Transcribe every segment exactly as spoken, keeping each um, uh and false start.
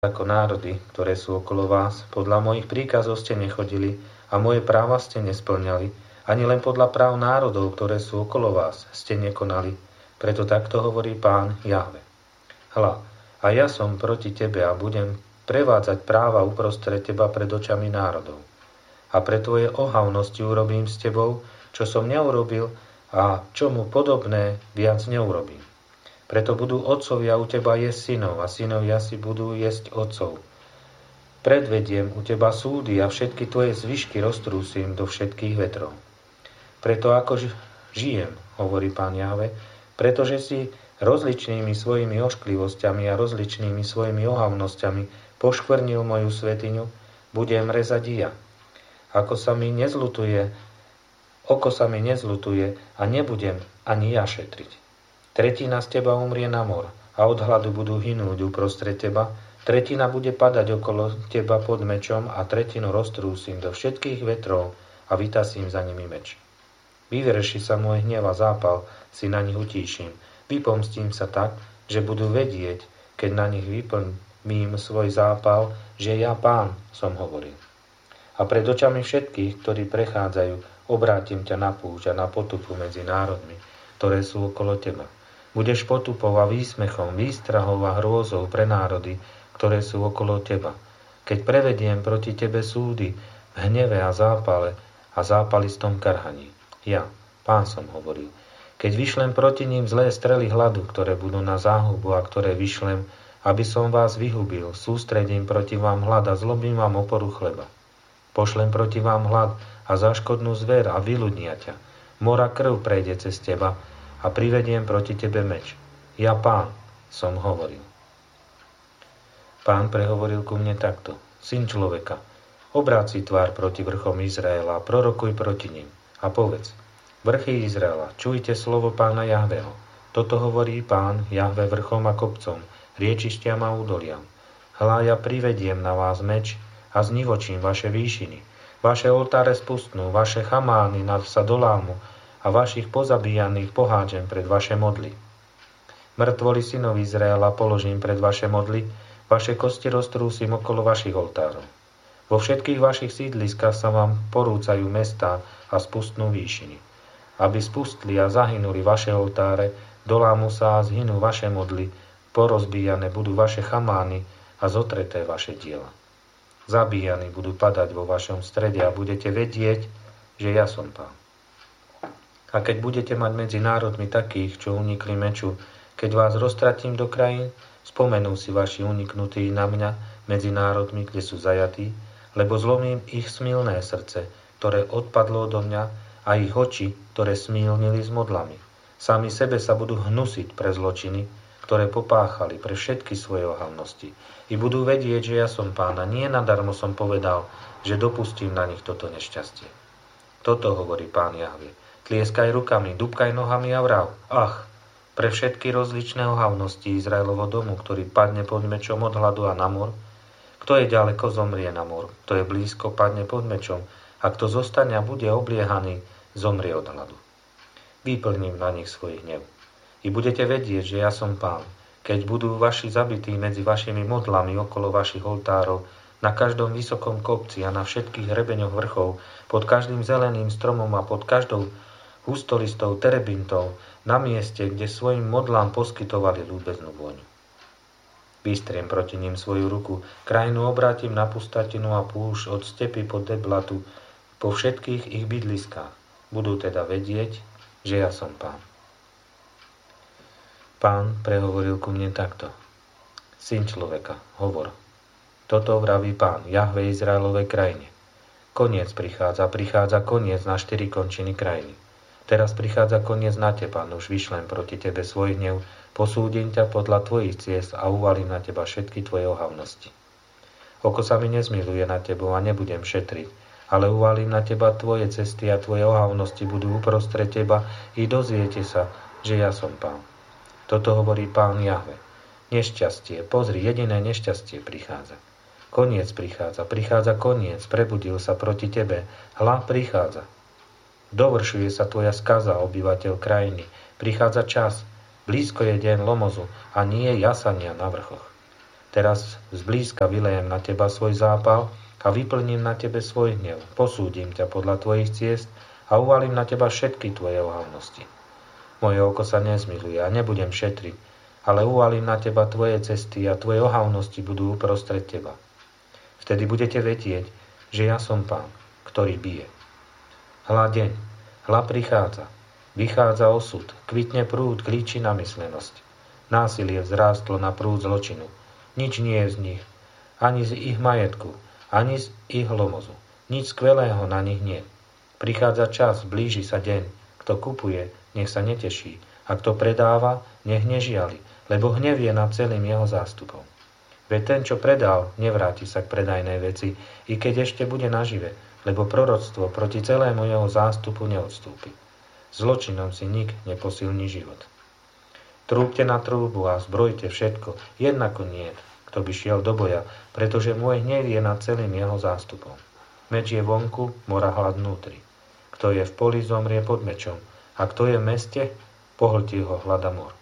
ako národy, ktoré sú okolo vás. Podľa mojich príkazov ste nechodili a moje práva ste nesplňali. Ani len podľa práv národov, ktoré sú okolo vás, ste nekonali. Preto takto hovorí Pán Jahve. Hľa, a ja som proti tebe a budem prevádzať práva uprostred teba pred očami národov. A pre tvoje ohavnosti urobím s tebou, čo som neurobil a čomu podobné viac neurobím. Preto budú otcovia u teba jesť synov a synovia si budú jesť otcov. Predvediem u teba súdy a všetky tvoje zvyšky roztrúsim do všetkých vetrov. Preto ako žijem, hovorí Pán Jahve, pretože si rozličnými svojimi ošklivosťami a rozličnými svojimi ohavnosťami poškvrnil moju svetiňu, budem rezať i ja. Ako sa mi nezlutuje, oko sa mi nezlutuje a nebudem ani ja šetriť. Tretina z teba umrie na mor a od hladu budú hynúť uprostred teba, tretina bude padať okolo teba pod mečom a tretinu roztrúsim do všetkých vetrov a vytasím za nimi meč. Vyvrší sa môj hnev a zápal, si na nich utíšim. Vypomstím sa tak, že budú vedieť, keď na nich vyplním svoj zápal, že ja Pán som hovoril. A pred očami všetkých, ktorí prechádzajú, obrátim ťa na púšť a na potupu medzi národmi, ktoré sú okolo teba. Budeš potupou a výsmechom, výstrahou a hrôzou pre národy, ktoré sú okolo teba. Keď prevediem proti tebe súdy v hneve a zápale a zápalistom karhaní. Ja, Pán som hovoril. Keď vyšlem proti ním zlé strely hladu, ktoré budú na záhubu a ktoré vyšlem, aby som vás vyhubil, sústredím proti vám hlad a zlobím vám oporu chleba. Pošlem proti vám hlad a záškodnú zver a vyľudnia ťa. Mora krv prejde cez teba a privediem proti tebe meč. Ja Pán som hovoril. Pán prehovoril ku mne takto. Syn človeka, obráť si tvár proti vrchom Izraela a prorokuj proti ním. A povedz, vrchy Izraela, čujte slovo Pána Jahveho. Toto hovorí Pán Jahve vrchom a kopcom, riečišťam a údoliam. Hľa, ja privediem na vás meč a znivočím vaše výšiny. Vaše oltáre spustnú, vaše chamány sa dolámu a vašich pozabíjaných pohádžem pred vaše modly. Mŕtvoli synov Izraela položím pred vaše modly, vaše kosti roztrúsim okolo vašich oltárov. Vo všetkých vašich sídliskách sa vám porúcajú mestá a spustnú výšiny. Aby spustli a zahynuli vaše oltáre, dolámu sa a zhynú vaše modly, porozbíjane budú vaše chamány a zotreté vaše diela. Zabíjani budú padať vo vašom strede a budete vedieť, že ja som Pán. A keď budete mať medzi národmi takých, čo unikli meču, keď vás roztratím do krajín, spomenú si vaši uniknutí na mňa medzi národmi, kde sú zajatí, lebo zlomím ich smilné srdce, ktoré odpadlo do mňa, a ich oči, ktoré smílnili s modlami. Sami sebe sa budú hnusiť pre zločiny, ktoré popáchali pre všetky svoje ohavnosti. I budú vedieť, že ja som Pán a nie nadarmo som povedal, že dopustím na nich toto nešťastie. Toto hovorí Pán Jahve. Tlieskaj rukami, dúbkaj nohami a vrav. Ach, pre všetky rozličné ohavnosti Izraelovo domu, ktorý padne pod mečom od hladu a na mor. Kto je ďaleko, zomrie na mor. Kto je blízko, padne pod mečom. A kto zostane a bude obliehaný, zomrie od hladu. Vyplním na nich svoj hnev. I budete vedieť, že ja som Pán. Keď budú vaši zabití medzi vašimi modlami okolo vašich oltárov, na každom vysokom kopci a na všetkých hrebeňoch vrchov, pod každým zeleným stromom a pod každou hustolistou terebintou, na mieste, kde svojim modlám poskytovali ľúbeznú vôňu. Vystriem proti ním svoju ruku, krajinu obrátim na pustatinu a púšť od stepy po deblatu, po všetkých ich bydliskách. Budú teda vedieť, že ja som Pán. Pán prehovoril ku mne takto. Syn človeka, hovor. Toto vraví Pán, Jahve Izraelovej krajine. Koniec prichádza, prichádza koniec na štyri končiny krajiny. Teraz prichádza koniec na teba, už vyšlem proti tebe svoj hnev, posúdim ťa podľa tvojich ciest a uvalím na teba všetky tvoje ohavnosti. Oko sa mi nezmiluje na tebou a nebudem šetriť, ale uvalím na teba tvoje cesty a tvoje ohavnosti budú uprostred teba i dozviete sa, že ja som Pán. Toto hovorí Pán Jahve. Nešťastie, pozri, jediné nešťastie prichádza. Koniec prichádza, prichádza koniec, prebudil sa proti tebe, hľa prichádza. Dovršuje sa tvoja skaza, obyvateľ krajiny. Prichádza čas, blízko je deň lomozu a nie jasania na vrchoch. Teraz zblízka vylejem na teba svoj zápal a vyplním na tebe svoj hnev. Posúdim ťa podľa tvojich ciest a uvalím na teba všetky tvoje ohavnosti. Moje oko sa nezmiluje a nebudem šetriť, ale uvalím na teba tvoje cesty a tvoje ohavnosti budú uprostred teba. Vtedy budete vedieť, že ja som Pán, ktorý bije. Hľa deň, hľa prichádza, vychádza osud, kvitne prúd, klíči namyslenosť. Násilie vzrástlo na prúd zločinu. Nič nie je z nich, ani z ich majetku, ani z ich lomozu. Nič skvelého na nich nie. Prichádza čas, blíži sa deň. Kto kupuje, nech sa neteší. A kto predáva, nech nežiali, lebo hnev je nad celým jeho zástupom. Veď ten, čo predal, nevráti sa k predajnej veci, i keď ešte bude nažive, lebo proroctvo proti celému jeho zástupu neodstúpi. Zločinom si nik neposilní život. Trúbte na trúbu a zbrojte všetko, jednako niet, kto by šiel do boja, pretože môj hnev je nad celým jeho zástupom. Meč je vonku, mora hlad vnútri. Kto je v poli, zomrie pod mečom, a kto je v meste, pohltí ho hladomor.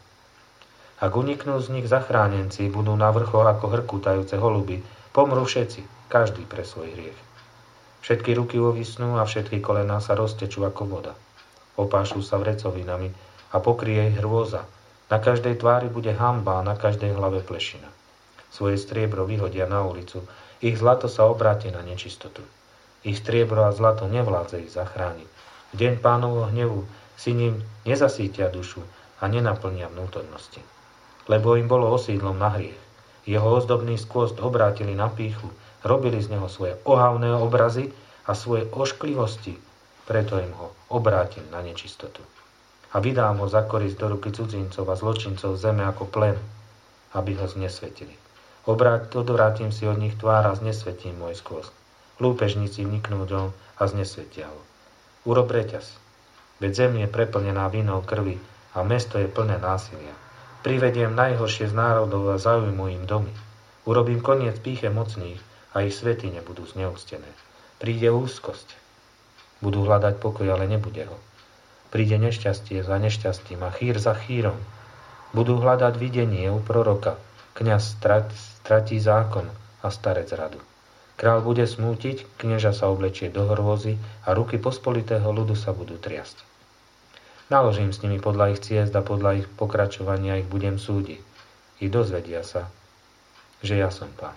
Ak uniknú z nich zachránenci, budú na vrchoch ako hrkutajúce holuby, pomrú všetci, každý pre svoj hriech. Všetky ruky ovisnú a všetky kolená sa roztečú ako voda. Opášu sa vrecovinami a pokrie ich hrôza. Na každej tvári bude hanba a na každej hlave plešina. Svoje striebro vyhodia na ulicu, ich zlato sa obráti na nečistotu. Ich striebro a zlato nevládze ich zachrániť. V deň Pánovho hnevu si ním nezasítia dušu a nenaplnia vnútornosti. Lebo im bolo osídlom na hriech. Jeho ozdobný skvost obrátili na pýchu, robili z neho svoje ohavné obrazy a svoje ošklivosti, preto im ho obrátim na nečistotu. A vydám ho za korisť do ruky cudzincov a zločincov zeme ako plen, aby ho znesvetili. Obráť, odvrátim si od nich tvár a znesvetím môj skvost. Lúpežníci vniknú do a znesvetia ho. Urob reťaz, veď zem je preplnená vinou krvi a mesto je plné násilia. Privediem najhoršie z národov a zaujmu im domy. Urobím koniec pýche mocných a ich svätyne budú zneúctené. Príde úzkosť. Budú hľadať pokoj, ale nebude ho. Príde nešťastie za nešťastím a chýr za chýrom. Budú hľadať videnie u proroka. Kňaz stratí zákon a starec radu. Král bude smútiť, knieža sa oblečie do hrôzy a ruky pospolitého ľudu sa budú triasť. Naložím s nimi podľa ich ciest a podľa ich pokračovania ich budem súdiť. I dozvedia sa, že ja som Pán.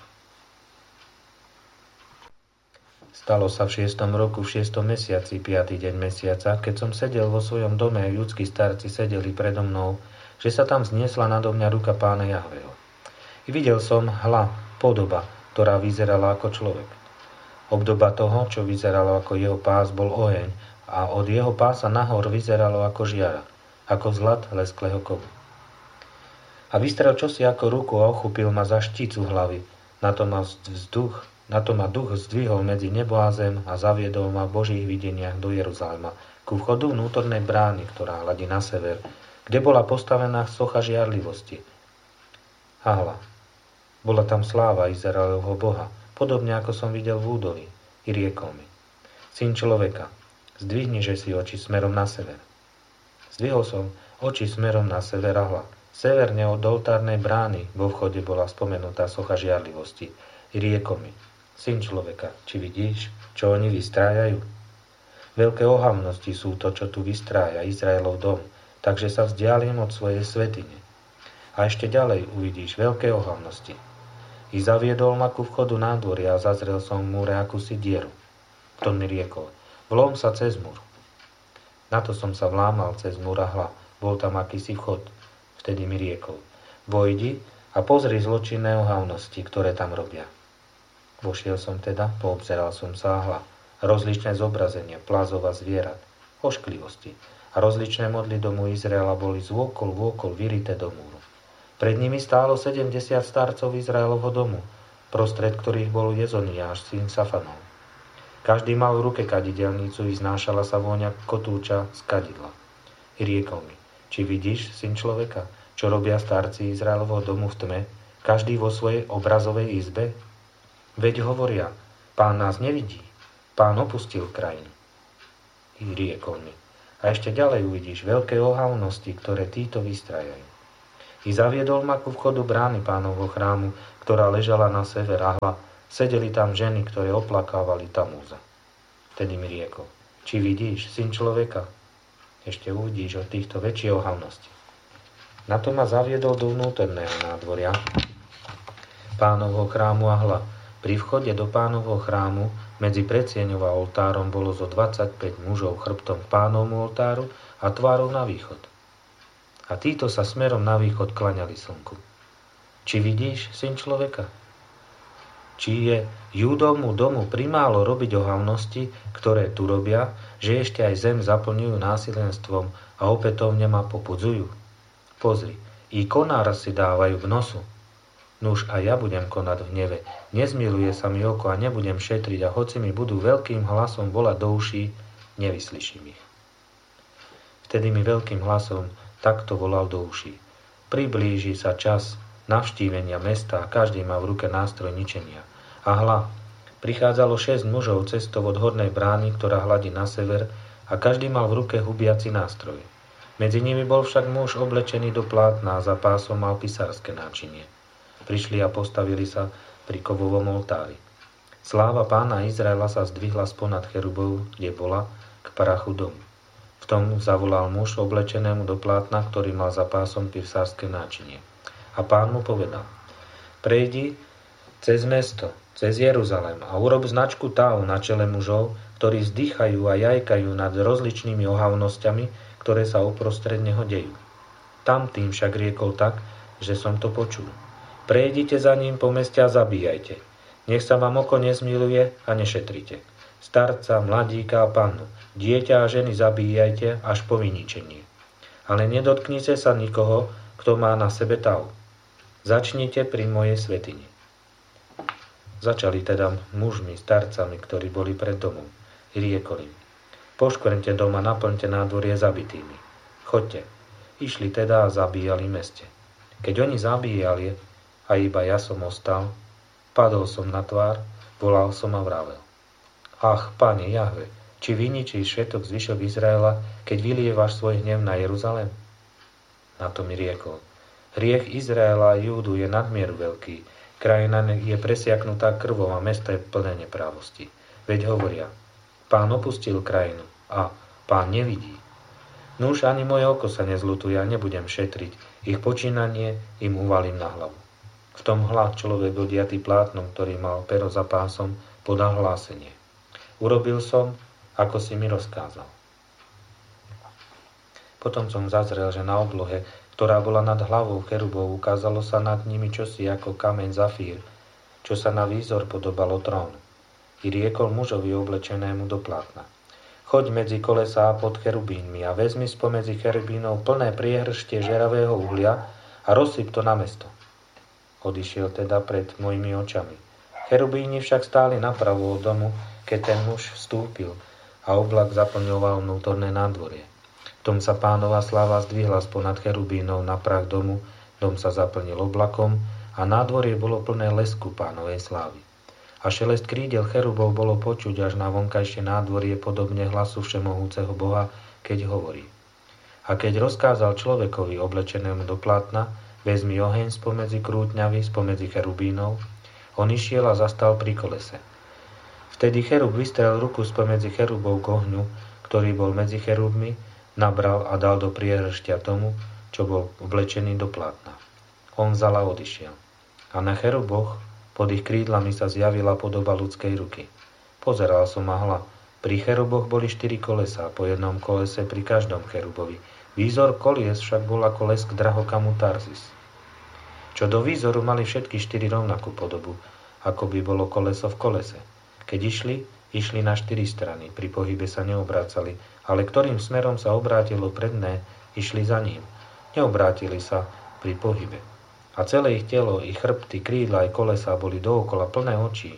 Stalo sa v šiestom roku, v šiestom mesiaci, piaty deň mesiaca, keď som sedel vo svojom dome a ľudskí starci sedeli predo mnou, že sa tam zniesla nado mňa ruka Pána Jahveho. I videl som, hľa, podoba, ktorá vyzerala ako človek. Obdoba toho, čo vyzeralo ako jeho pás, bol oheň, a od jeho pása nahor vyzeralo ako žiara, ako zlat lesklého kovu. A vystrel čosi ako ruku a ochupil ma za štícu hlavy. Na to ma vzduch, na to ma duch zdvihol medzi nebo a zem a zaviedol ma v Božích videniach do Jeruzalema, ku vchodu vnútornej brány, ktorá hľadí na sever, kde bola postavená socha žiarlivosti. A hľa, bola tam sláva Izraelovho Boha, podobne ako som videl v údolí, i riekol mi: Syn človeka, zdvihni, že si oči smerom na sever. Zdvihol som oči smerom na sever a hľa. Severne od oltárnej brány vo vchode bola spomenutá socha žiarlivosti. I riekol mi: Syn človeka, či vidíš, čo oni vystrájajú? Veľké ohavnosti sú to, čo tu vystrája Izraelov dom, takže sa vzdialím od svojej svätyne. A ešte ďalej uvidíš veľké ohavnosti. I zaviedol ma ku vchodu nádvoria a zazrel som v múre akúsi dieru. To mi riekol: Vlom sa cez múr. Na to som sa vlámal cez múr a hľa, bol tam akýsi vchod. Vtedy mi riekol: Vojdi a pozri zločinné ohavnosti, ktoré tam robia. Vošiel som teda, poobzeral som sa a hľa, rozličné zobrazenia, plazov a zvierat, ošklivosti a rozličné modly domu Izraela boli zvôkol vôkol vyrité do múru. Pred nimi stálo sedemdesiat starcov Izraelovho domu, prostred ktorých bol Jezoniáš, syn Safanov. Každý mal v ruke kadidelnicu i znášala sa vôňa kotúča z kadidla. I riekol mi: Či vidíš, syn človeka, čo robia starci Izraelovho domu v tme, každý vo svojej obrazovej izbe? Veď hovoria: Pán nás nevidí, Pán opustil krajinu. I riekol mi: A ešte ďalej uvidíš veľké ohavnosti, ktoré títo vystrajajú. I zaviedol ma ku vchodu brány Pánovho chrámu, ktorá ležala na sever, a hľa, sedeli tam ženy, ktoré oplakávali Tamúza. Vtedy mi riekol: Či vidíš, syn človeka? Ešte uvidíš od týchto väčšie ohavnosti. Na to ma zaviedol do vnútorného nádvoria Pánovho chrámu a hľa, pri vchode do Pánovho chrámu medzi predsieňou a oltárom bolo zo dvadsaťpäť mužov chrbtom k Pánovmu oltáru a tvárou na východ. A títo sa smerom na východ klaňali slnku. Či vidíš, syn človeka? Či je Júdovmu domu primálo robiť ohavnosti, ktoré tu robia, že ešte aj zem zaplňujú násilenstvom a opätovne ma popudzujú? Pozri, i konár si dávajú v nosu. Nuž a ja budem konať v hneve. Nezmiluje sa mi oko a nebudem šetriť, a hoci mi budú veľkým hlasom volať do uší, nevyslyším ich. Vtedy mi veľkým hlasom takto volal do uší: Priblíži sa čas navštívenia mesta a každý má v ruke nástroj ničenia. A hľa, prichádzalo šesť mužov cestou od hornej brány, ktorá hladí na sever, a každý mal v ruke hubiaci nástroj. Medzi nimi bol však muž oblečený do plátna a za pásom mal pisárske náčinie. Prišli a postavili sa pri kovovom oltári. Sláva Pána Izraela sa zdvihla sponad cherubov, kde bola, k prachu domu. V tom zavolal muž oblečenému do plátna, ktorý mal za pásom pisárske náčinie. A Pán mu povedal: Prejdi cez mesto, cez Jeruzalém a urob značku táv na čele mužov, ktorí vzdychajú a jajkajú nad rozličnými ohavnosťami, ktoré sa uprostred neho dejú. Tam tým však riekol tak, že som to počul: Prejdite za ním po meste a zabíjajte. Nech sa vám oko nezmiluje a nešetrite. Starca, mladíka a pannu, dieťa a ženy zabíjajte až po vyničenie. Ale nedotknite sa nikoho, kto má na sebe táv. Začnite pri mojej svätyni. Začali teda mužmi, starcami, ktorí boli pred domom. I riekol im: Poškvrňte dom a naplňte nádvorie zabitými. Choďte. Išli teda a zabíjali meste. Keď oni zabíjali a iba ja som ostal, padol som na tvár, volal som a vravel: Ach, Pane Jahve, či vyničíš všetok zvyšok Izraela, keď vylievaš svoj hnev na Jeruzalém? Na to mi riekol: Hriech Izraela a Júdu je nadmieru veľký, krajina je presiaknutá krvou a mesto je plné neprávosti. Veď hovoria: Pán opustil krajinu a Pán nevidí. Nuž ani moje oko sa nezľutuje a nebudem šetriť, ich počínanie im uvalím na hlavu. V tom hľad človek odiatý plátnom, ktorý mal pero za pásom, podal hlásenie: Urobil som, ako si mi rozkázal. Potom som zazrel, že na oblohe, ktorá bola nad hlavou cherubov, ukázalo sa nad nimi čosi ako kameň zafír, čo sa na výzor podobalo trónu. I riekol mužovi oblečenému do plátna: Choď medzi kolesá pod cherubínmi a vezmi spomedzi cherubínov plné priehrštie žeravého uhlia a rozsyp to na mesto. Odišiel teda pred mojimi očami. Cherubíni však stáli napravo od domu, keď ten muž vstúpil a oblak zaplňoval vnútorné nádvorie. V tom sa Pánova sláva zdvihla sponad cherubínov na prach domu, dom sa zaplnil oblakom a nádvorie bolo plné lesku Pánovej slávy. A šelest krídel cherubov bolo počuť až na vonkajšie nádvorie, podobne hlasu všemohúceho Boha, keď hovorí: A keď rozkázal človekovi oblečenému do plátna: Vezmi oheň spomedzi krútňavy, spomedzi cherubínov, on išiel a zastal pri kolese. Vtedy cherub vystrel ruku spomedzi cherubov k ohňu, ktorý bol medzi cherubmi, nabral a dal do priehršťa tomu, čo bol oblečený do plátna. On vzal a odišiel. A na cheruboch pod ich krídlami sa zjavila podoba ľudskej ruky. Pozeral som a hľa, pri cheruboch boli štyri kolesá, po jednom kolese pri každom cherubovi. Výzor kolies však bol ako lesk drahokamu Tarzis. Čo do výzoru mali všetky štyri rovnakú podobu, ako by bolo koleso v kolese. Keď išli, išli na štyri strany, pri pohybe sa neobracali, ale ktorým smerom sa obrátilo predné, išli za ním. Neobrátili sa pri pohybe. A celé ich telo, ich chrbty, krídla aj kolesá boli dookola plné očí.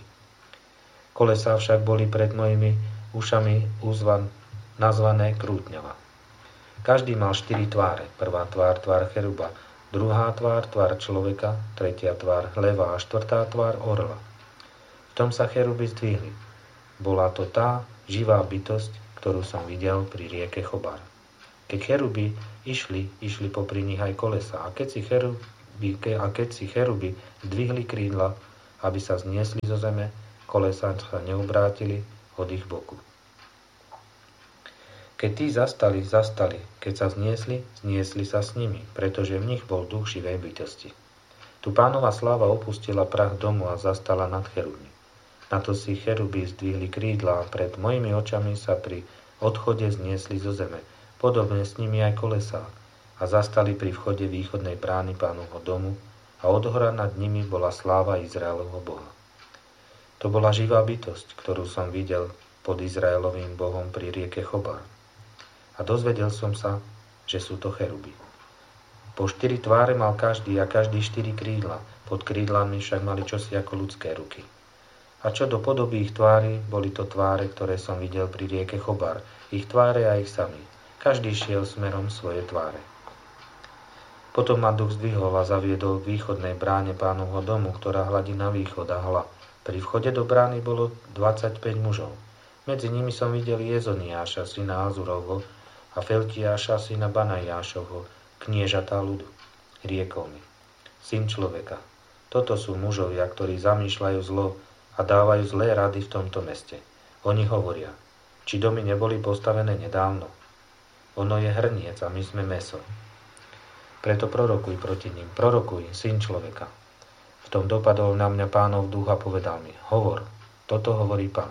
Kolesá však boli pred mojimi ušami uzvan, nazvané krútňava. Každý mal štyri tváre. Prvá tvár, tvár cheruba, druhá tvár, tvár človeka, tretia tvár leva a štvrtá tvár orla. V tom sa cheruby zdvihli. Bola to tá živá bytosť, ktorú som videl pri rieke Chobar. Keď cheruby išli, išli popri nich aj kolesa. A keď si cheruby, a keď si cheruby zdvihli krídla, aby sa zniesli zo zeme, kolesa sa neubrátili od ich boku. Keď tí zastali, zastali. Keď sa zniesli, zniesli sa s nimi, pretože v nich bol duch živej bytosti. Tu Pánova sláva opustila prach domu a zastala nad cherubmi. Na to si cheruby zdvihli krídla a pred mojimi očami sa pri odchode zniesli zo zeme, podobne s nimi aj kolesá, a zastali pri vchode východnej brány Pánovho domu a odhora nad nimi bola sláva Izraelovho Boha. To bola živá bytosť, ktorú som videl pod Izraelovým Bohom pri rieke Chobar. A dozvedel som sa, že sú to cheruby. Po štyri tváre mal každý a každý štyri krídla, pod krídlami však mali čosi ako ľudské ruky. A čo do podoby ich tvári, boli to tváre, ktoré som videl pri rieke Chobar, ich tváre a ich sami. Každý šiel smerom svoje tváre. Potom ma duch zdvihol a zaviedol k východnej bráne Pánovho domu, ktorá hladí na východ a hla. Pri vchode do brány bolo dvadsaťpäť mužov. Medzi nimi som videl Jezoniáša, syna Azurovho, a Feltiáša, syna Banajášovho, kniežatá ľudu. Riekol mi: Syn človeka, toto sú mužovia, ktorí zamýšľajú zlo a dávajú zlé rady v tomto meste. Oni hovoria: či domy neboli postavené nedávno? Ono je hrniec a my sme mäso. Preto prorokuj proti ním, prorokuj, syn človeka. V tom dopadol na mňa Pánov duch a povedal mi: hovor, toto hovorí Pán.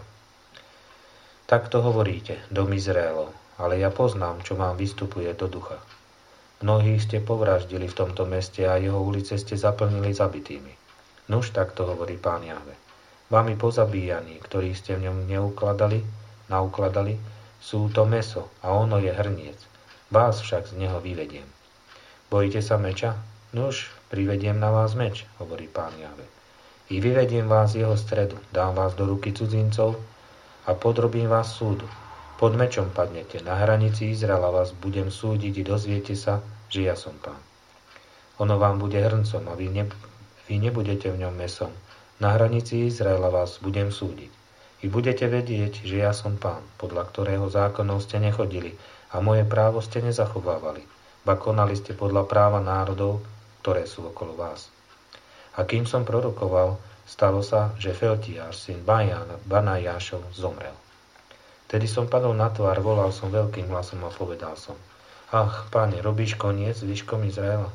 Takto hovoríte, dom Izraelov, ale ja poznám, čo vám vystupuje do ducha. Mnohých ste povraždili v tomto meste a jeho ulice ste zaplnili zabitými. Nuž, takto hovorí Pán Jahve. Vami pozabíjaní, ktorí ste v ňom neukladali, naukladali, sú to mäso a ono je hrniec. Vás však z neho vyvediem. Bojíte sa meča? Nuž, privediem na vás meč, hovorí Pán Jahve. I vyvediem vás z jeho stredu, dám vás do ruky cudzincov a podrobím vás súdu. Pod mečom padnete, na hranici Izraela vás budem súdiť i dozviete sa, že ja som Pán. Ono vám bude hrncom a vy, ne, vy nebudete v ňom mäsom. Na hranici Izraela vás budem súdiť. I budete vedieť, že ja som Pán, podľa ktorého zákonov ste nechodili a moje právo ste nezachovávali, ba konali ste podľa práva národov, ktoré sú okolo vás. A kým som prorokoval, stalo sa, že Feltiáš, syn Banajášov, zomrel. Tedy som padol na tvár, volal som veľkým hlasom a povedal som: Ach, Pane, robíš koniec zvyškom Izraela?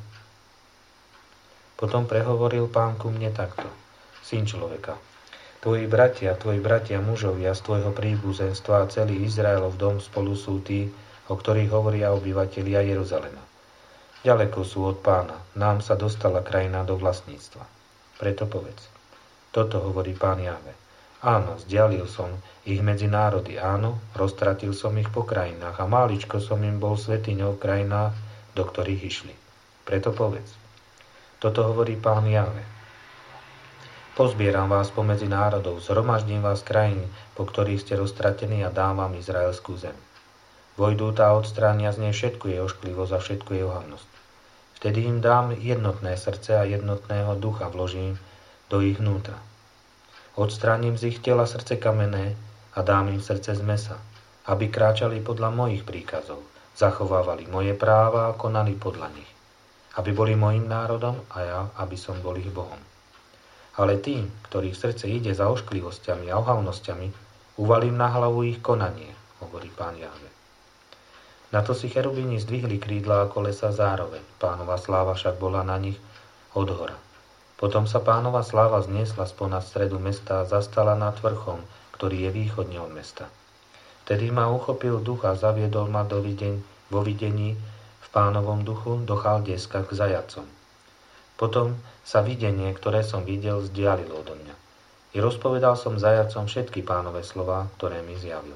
Potom prehovoril Pán ku mne takto: Syn človeka, tvoji bratia, tvoji bratia mužovia z tvojho príbuzenstva a celý Izraelov dom spolu sú tí, o ktorých hovoria obyvatelia Jeruzalema. Ďaleko sú od Pána, nám sa dostala krajina do vlastníctva. Preto povedz: Toto hovorí Pán Jahve. Áno, zdialil som ich medzi národy, áno, roztratil som ich po krajinách a máličko som im bol svätyňou v krajinách, do ktorých išli. Preto povedz: Toto hovorí Pán Jahve. Pozbieram vás pomedzi národov, zhromaždím vás krajín, po ktorých ste roztratení a dám vám izraelskú zem. Vojdú tá odstránia z nej všetku jej ošklivosť a všetku jej ohavnosť. Vtedy im dám jednotné srdce a jednotného ducha vložím do ich vnútra. Odstránim z ich tela srdce kamenné a dám im srdce z mäsa, aby kráčali podľa mojich príkazov, zachovávali moje práva a konali podľa nich, aby boli mojim národom a ja, aby som bol ich Bohom. Ale tým, ktorých srdce ide za ošklivosťami a ohavnosťami, uvalím na hlavu ich konanie, hovorí Pán Jahve. Na to si cherubíni zdvihli krídla a kolesa zároveň, Pánova sláva však bola na nich odhora. Potom sa Pánova sláva zniesla sponad stredu mesta a zastala nad vrchom, ktorý je východne od mesta. Vtedy ma uchopil duch a zaviedol ma do videň, vo videní v Pánovom duchu do Chaldejska k zajatcom. Potom sa videnie, ktoré som videl, vzdialilo odo mňa. I rozpovedal som zajatcom všetky Pánove slová, ktoré mi zjavil.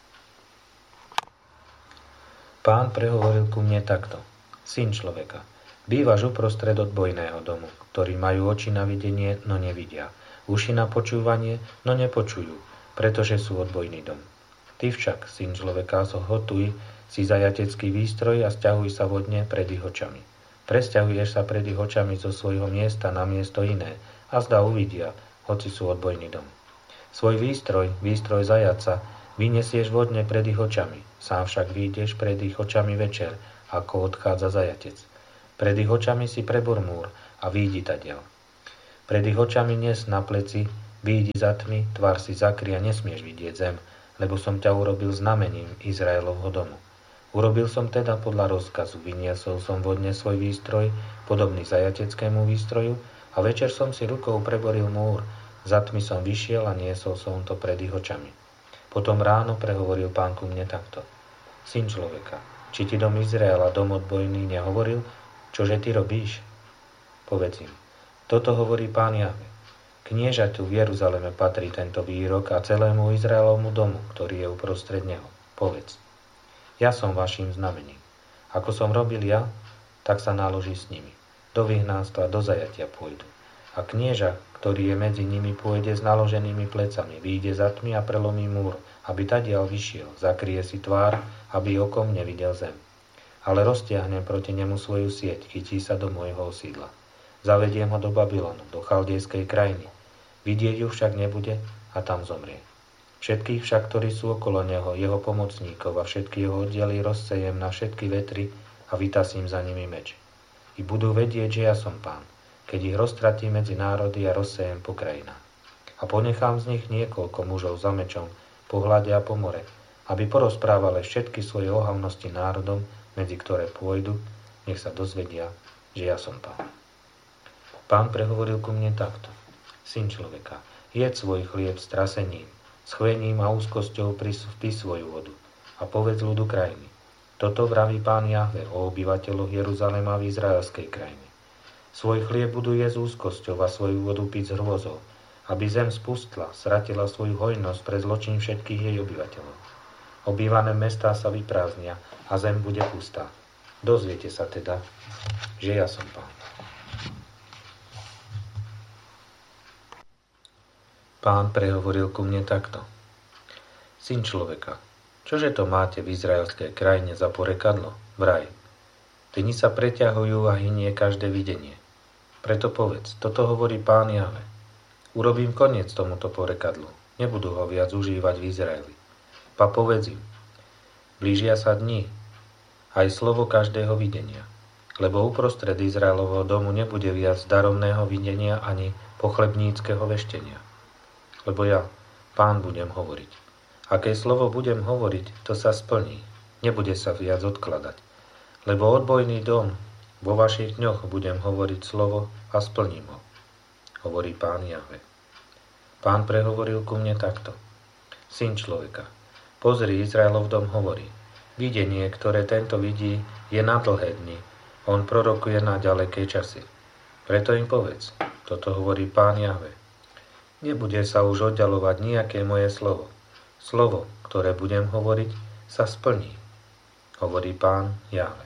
Pán prehovoril ku mne takto: Syn človeka, bývaš uprostred odbojného domu, ktorí majú oči na videnie, no nevidia, uši na počúvanie, no nepočujú, pretože sú odbojný dom. Ty však, syn človeka, zhotuj si zajatecký výstroj a sťahuj sa vodne pred ich očami. Presťahuješ sa pred ich očami zo svojho miesta na miesto iné a zdá uvidia, hoci sú odbojný dom. Svoj výstroj, výstroj zajaca, Vyniesieš vodne pred ich očami, sám však vyjdeš pred ich očami večer, ako odchádza zajatec. Pred ich očami si prebor múr a výjdi tadiaľ. Pred ich očami nes na pleci, výjdi za tmy, tvár si zakry a nesmieš vidieť zem, lebo som ťa urobil znamením Izraelovho domu. Urobil som teda podľa rozkazu, vyniesol som vodne svoj výstroj, podobný zajateckému výstroju, a večer som si rukou preboril múr, za tmy som vyšiel a niesol som to pred ich očami. Potom ráno prehovoril Pán ku mne takto. Syn človeka, či ti dom Izraela, dom odbojný, nehovoril, čože ty robíš? Povedz im, toto hovorí Pán Jahve. Kniežaťu v Jeruzaleme patrí tento výrok a celému Izraelovmu domu, ktorý je uprostred neho. Povedz, ja som vaším znamením. Ako som robil ja, tak sa naloží s nimi. Do vyhnánstva, do zajatia pôjdu. A knieža, ktorý je medzi nimi, pôjde s naloženými plecami, vyjde za tmy a prelomí múr, aby tadiaľ vyšiel, zakrie si tvár, aby okom nevidel zem. Ale roztiahnem proti nemu svoju sieť, chytí sa do môjho osídla. Zavediem ho do Babylonu, do chaldejskej krajiny. Vidieť ju však nebude a tam zomrie. Všetkých však, ktorí sú okolo neho, jeho pomocníkov a všetky jeho oddiely rozsejem na všetky vetry a vytasím za nimi meč. I budú vedieť, že ja som Pán, keď ich roztratím medzi národy a rozsejem po krajinách. A ponechám z nich niekoľko mužov za mečom, po hlade a po more, aby porozprávali všetky svoje ohavnosti národom, medzi ktoré pôjdu, nech sa dozvedia, že ja som Pán. Pán prehovoril ku mne takto. Syn človeka, jedz svoj chlieb s trasením, s chvením a úzkosťou pí svoju vodu a povedz ľudu krajiny. Toto vraví Pán Jahve o obyvateľoch Jeruzalema v izraelskej krajine. Svoj chlieb budú jesť úzkosťou a svoju vodu piť s hrôzou, aby zem spustla, stratila svoju hojnosť pre zločin všetkých jej obyvateľov. Obývané mestá sa vyprázdnia a zem bude pustá. Dozviete sa teda, že ja som Pán. Pán prehovoril ku mne takto. Syn človeka, čože to máte v izraelskej krajine za porekadlo? Vraj. Dni sa preťahujú a hynie každé videnie. Preto povedz, toto hovorí Pán Jahve. Urobím koniec tomuto porekadlu. Nebudú ho viac užívať v Izraeli. Pa povedz im. Blížia sa dni, aj slovo každého videnia. Lebo uprostred Izraelovho domu nebude viac darovného videnia ani pochlebníckeho veštenia. Lebo ja, Pán, budem hovoriť. Aké slovo budem hovoriť, to sa splní. Nebude sa viac odkladať. Lebo odbojný dom, vo vašich dňoch budem hovoriť slovo a splním ho. Hovorí Pán Jahve. Pán prehovoril ku mne takto. Syn človeka, pozri, Izraelov dom hovorí. Videnie, ktoré tento vidí, je na dlhé dni. On prorokuje na ďaleké časy. Preto im povedz, toto hovorí Pán Jahve. Nebude sa už oddalovať nejaké moje slovo. Slovo, ktoré budem hovoriť, sa splní. Hovorí Pán Jahve.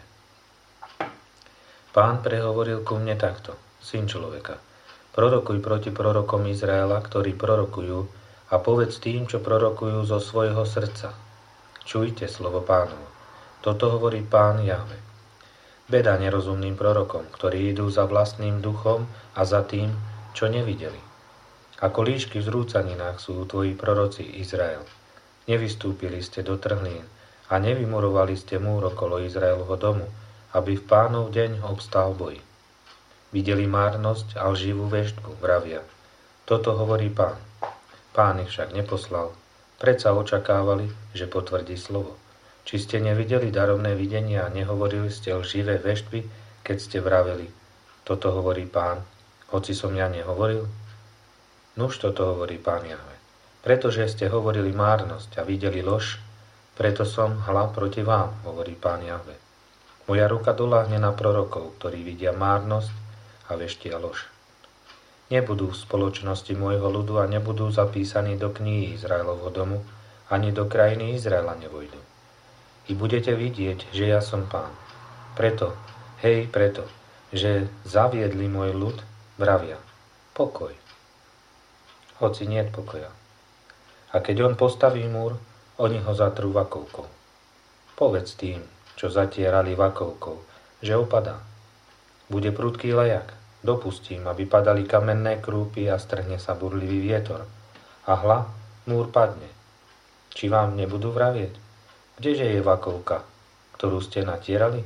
Pán prehovoril ku mne takto. Syn človeka, prorokuj proti prorokom Izraela, ktorí prorokujú, a povedz tým, čo prorokujú zo svojho srdca. Čujte slovo Pánovo. Toto hovorí Pán Jahve. Beda nerozumným prorokom, ktorí idú za vlastným duchom a za tým, čo nevideli. Ako líšky v zrúcaninách sú tvoji proroci Izrael. Nevystúpili ste do trhlín a nevymurovali ste múr okolo Izraelovho domu, aby v Pánov deň obstál boj. Videli márnosť a lživú veštbu, vravia. Toto hovorí Pán. Pán ich však neposlal. Predsa očakávali, že potvrdí slovo. Či ste nevideli darovné videnia a nehovorili ste lživé veštby, keď ste vraveli. Toto hovorí Pán, hoci som ja nehovoril? Nuž toto hovorí Pán Jahve. Pretože ste hovorili márnosť a videli lož, preto som hla proti vám, hovorí Pán Jahve. Moja ruka doľahne na prorokov, ktorí vidia márnosť a veštia lož. Nebudú v spoločnosti môjho ľudu a nebudú zapísaní do knihy Izraelovho domu, ani do krajiny Izraela nevojdu. I budete vidieť, že ja som Pán. Preto, hej, preto, že zaviedli môj ľud, vravia, pokoj. Hoci niet pokoja. A keď on postaví múr, oni ho zatrú vakovkou. Povedz tým, čo zatierali vakovkou, že opadá. Bude prudký lejak. Dopustím, aby padali kamenné krúpy a strhne sa burlivý vietor. A hla, múr padne. Či vám nebudú vravieť? Kdeže je vakovka, ktorú ste natierali?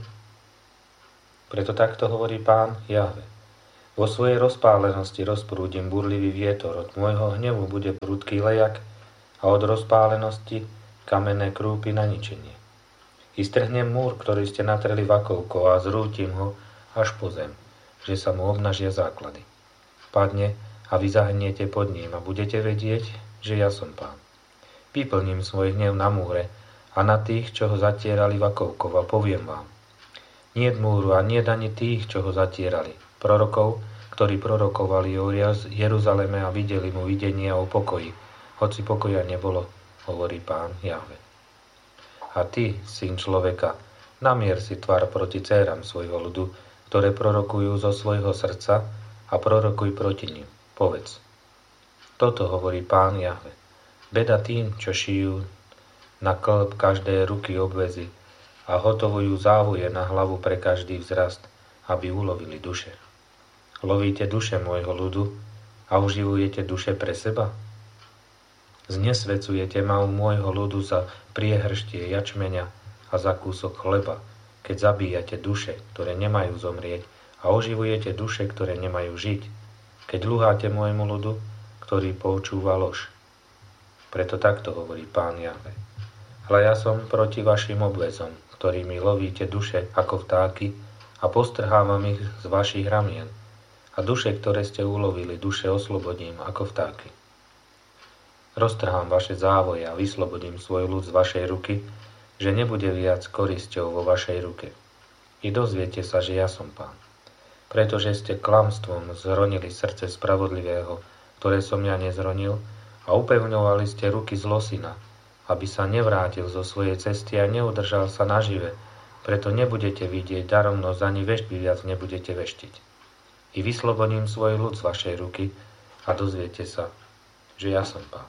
Preto takto hovorí Pán Jahve. Vo svojej rozpálenosti rozprúdim burlivý vietor, od môjho hnevu bude prudký lejak a od rozpálenosti kamenné krúpy na ničenie. I strhnem múr, ktorý ste natreli vakovkou a zrútim ho až po zem, že sa mu obnažia základy. Padne a vy zahniete pod ním a budete vedieť, že ja som Pán. Vyplním svoj hnev na múre a na tých, čo ho zatierali vakovkou a poviem vám. Niet múru a niet ani tých, čo ho zatierali, prorokov, ktorí prorokovali o Jeruzaleme a videli mu videnia o pokoji, hoci pokoja nebolo, hovorí Pán Jahve. A ty, syn človeka, namier si tvar proti dcéram svojho ľudu, ktoré prorokujú zo svojho srdca a prorokuj proti nim. Povedz. Toto hovorí Pán Jahve. Beda tým, čo šijú na klb každé ruky obväzy a hotovujú závoje na hlavu pre každý vzrast, aby ulovili duše. Lovíte duše môjho ľudu a uživujete duše pre seba? Znesvecujete ma u môjho ľudu za priehrštie jačmeňa a za kúsok chleba, keď zabíjate duše, ktoré nemajú zomrieť, a oživujete duše, ktoré nemajú žiť, keď luháte môjmu ľudu, ktorý poučúva lož. Preto takto hovorí Pán Jahve. Hľa ja som proti vašim obväzom, ktorými lovíte duše ako vtáky a postrhávam ich z vašich ramien. A duše, ktoré ste ulovili, duše oslobodím ako vtáky. Roztrhám vaše závoje a vyslobodím svoj ľud z vašej ruky, že nebude viac korisťou vo vašej ruke. I dozviete sa, že ja som Pán. Pretože ste klamstvom zhronili srdce spravodlivého, ktoré som ja nezronil, a upevňovali ste ruky zlosina, aby sa nevrátil zo svojej cesty a neudržal sa nažive, preto nebudete vidieť daromnosť, ani veštby viac nebudete veštiť. I vyslobodím svoj ľud z vašej ruky a dozviete sa, že ja som Pán.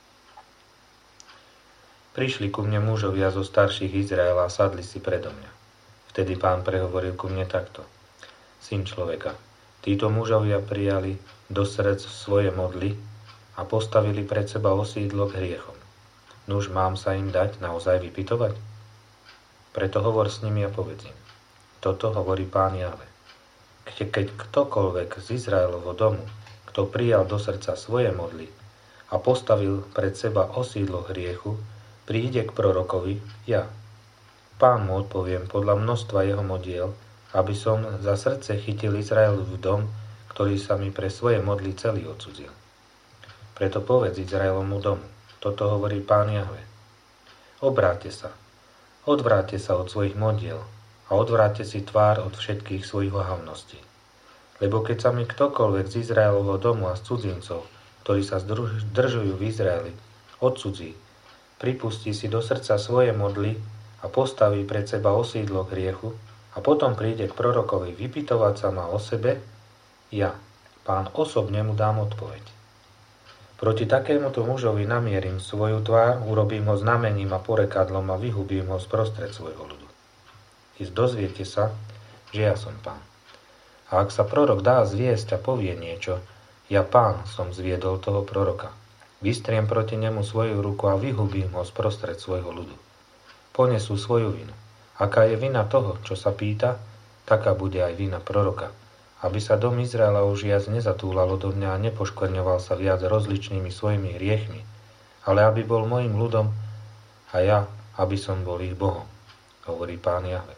Prišli ku mne mužovia zo starších Izraela a sadli si predo mňa. Vtedy Pán prehovoril ku mne takto. Syn človeka, títo mužovia prijali do srdc svoje modly a postavili pred seba osídlo k hriechom. Nuž mám sa im dať naozaj vypytovať? Preto hovor s nimi a povedz im. Toto hovorí Pán Jahve. Keď, keď ktokoľvek z Izraelovho domu, kto prijal do srdca svoje modly a postavil pred seba osídlo hriechu, príde k prorokovi, ja. Pán mu odpoviem podľa množstva jeho modiel, aby som za srdce chytil Izraelov dom, ktorý sa mi pre svoje modly celý odcudzil. Preto povedz Izraelovmu domu, toto hovorí Pán Jahve. Obráťte sa, odvráťte sa od svojich modiel a odvráťte si tvár od všetkých svojich ohavností. Lebo keď sa mi ktokoľvek z Izraelovho domu a z cudzincov, ktorí sa zdržujú v Izraeli, odcudzí, pripustí si do srdca svoje modly a postaví pred seba osídlo k hriechu a potom príde k prorokovi vypytovať sa ma o sebe, ja, Pán, osobne mu dám odpoveď. Proti takémuto mužovi namierim svoju tvár, urobím ho znamením a porekadlom a vyhubím ho sprostred svojho ľudu. I dozviete sa, že ja som Pán. A ak sa prorok dá zviesť a povie niečo, ja Pán som zviedol toho proroka. Vystriem proti nemu svoju ruku a vyhubím ho sprostred svojho ľudu. Ponesú svoju vinu. Aká je vina toho, čo sa pýta, taká bude aj vina proroka. Aby sa dom Izraela už viac nezatúlalo do mňa a nepoškvrňoval sa viac rozličnými svojimi hriechmi, ale aby bol mojim ľudom a ja, aby som bol ich Bohom, hovorí Pán Jahve.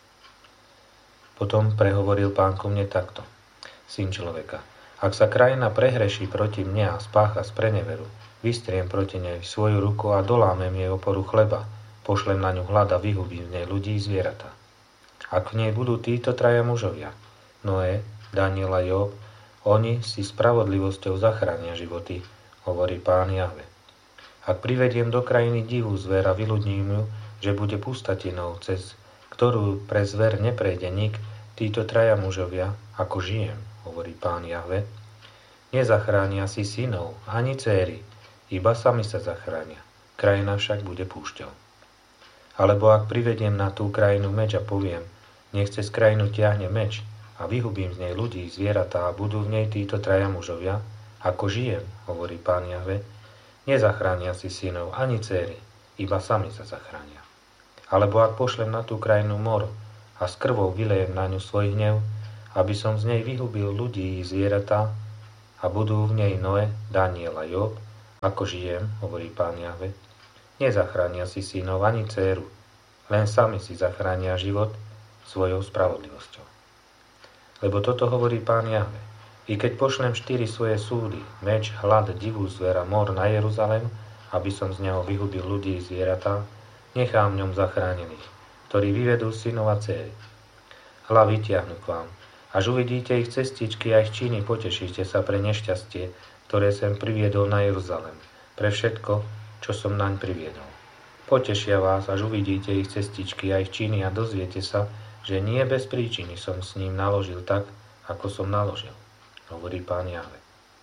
Potom prehovoril Pán ku mne takto. Syn človeka, ak sa krajina prehreší proti mne a spácha spreneveru, vystriem proti nej svoju ruku a dolámem jej oporu chleba, pošlem na ňu hlad a vyhubím v nej ľudí i zvieratá. Ak v nej budú títo traja mužovia, Noé, Daniel a Job, oni si spravodlivosťou zachránia životy, hovorí Pán Jahve. Ak privediem do krajiny divú zver a vyľudním ju, že bude pustatinou, cez ktorú pre zver neprejde nik, títo traja mužovia, ako žijem, hovorí Pán Jahve, nezachránia si synov, ani céry, iba sami sa zachránia. Krajina však bude púšťou. Alebo ak privediem na tú krajinu meč a poviem, nech cez krajinu tiahne meč, a vyhubím z nej ľudí, zvieratá a budú v nej títo traja mužovia, ako žijem, hovorí Pán Jahve, Nezachránia si synov ani dcéry, iba sami sa zachránia. Alebo ak pošlem na tú krajinu mor a s krvou vylejem na ňu svoj hnev, aby som z nej vyhubil ľudí i zvieratá, a budú v nej Noe, Daniel a Job, ako žijem, hovorí Pán Jahve, nezachránia si synov ani dcéru, len sami si zachránia život svojou spravodlivosťou. Lebo toto hovorí Pán Jahve. I keď pošlem štyri svoje súdy, meč, hlad, divú zver a mor na Jeruzalém, aby som z neho vyhubil ľudí i zvieratá, nechám v ňom zachránených, ktorí vyvedú synov a dcéry. Hľa vytiahnu k vám, až uvidíte ich cestičky a ich činy, potešíte sa pre nešťastie, ktoré som priviedol na Jeruzalém, pre všetko, čo som naň priviedol. Potešia vás, až uvidíte ich cestičky a ich činy a dozviete sa, že nie bez príčiny som s ním naložil tak, ako som naložil, hovorí Pán Jahve.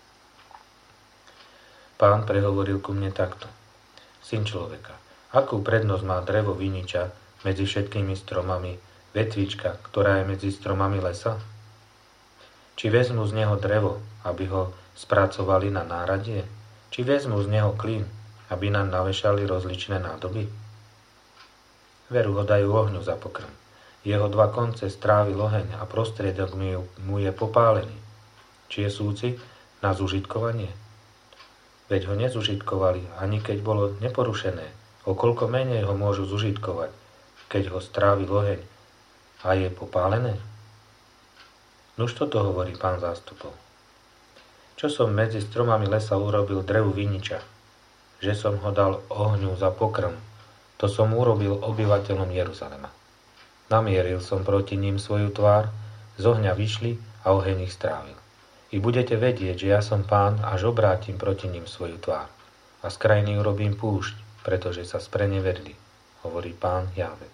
Pán prehovoril ku mne takto. Syn človeka, akú prednosť má drevo viniča medzi všetkými stromami, vetvička, ktorá je medzi stromami lesa? Či vezmu z neho drevo, aby ho spracovali na náradie? Či vezmu z neho klin, aby nám navešali rozličné nádoby? Veru ho dajú ohňu za pokrm. Jeho dva konce strávil oheň a prostriedok mu je popálený. Či je súci na zužitkovanie? Veď ho nezužitkovali, ani keď bolo neporušené. O koľko menej ho môžu zužitkovať, keď ho strávil oheň a je popálené? Nuž toto hovorí Pán zástupov. Čo som medzi stromami lesa urobil drevu viniča, že som ho dal ohňu za pokrm, to som urobil obyvateľom Jeruzalema. Namieril som proti ním svoju tvár, z ohňa vyšli a oheň ich strávil. I budete vedieť, že ja som Pán, až obrátim proti ním svoju tvár. A z krajiny urobím púšť, pretože sa spreneverili, hovorí Pán Jahve.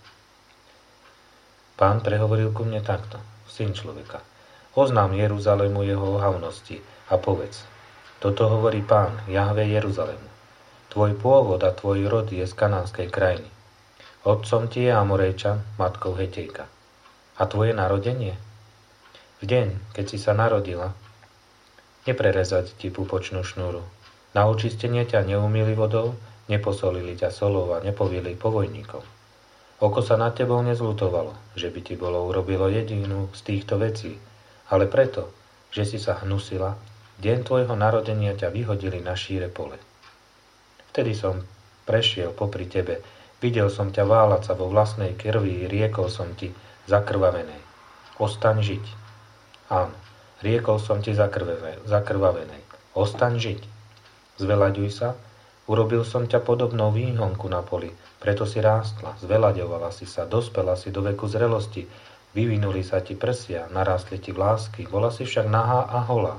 Pán prehovoril ku mne takto. Syn človeka, oznám Jeruzalému jeho ohavnosti a povedz. Toto hovorí Pán, Jahve Jeruzalému. Tvoj pôvod a tvoj rod je z kanánskej krajiny. Otcom ti je Amorejčan, matkou Hetejka. A tvoje narodenie? V deň, keď si sa narodila, neprerezať ti pupočnú šnúru. Na očistenie ťa neumýli vodou, neposolili ťa solou a nepovili povojníkov. Oko sa nad tebou nezľutovalo, že by ti bolo urobilo jedinú z týchto vecí, ale preto, že si sa hnusila, deň tvojho narodenia ťa vyhodili na šíre pole. Vtedy som prešiel popri tebe, videl som ťa váľať sa vo vlastnej krvi, riekol som ti zakrvavenej. Ostaň žiť. Áno, riekol som ti zakrvavenej. Ostaň žiť. Zvelaďuj sa, urobil som ťa podobnou výhonku na poli, preto si rástla, zvelaďovala si sa, dospela si do veku zrelosti, vyvinuli sa ti prsia, narástli ti vlásky, bola si však nahá a holá.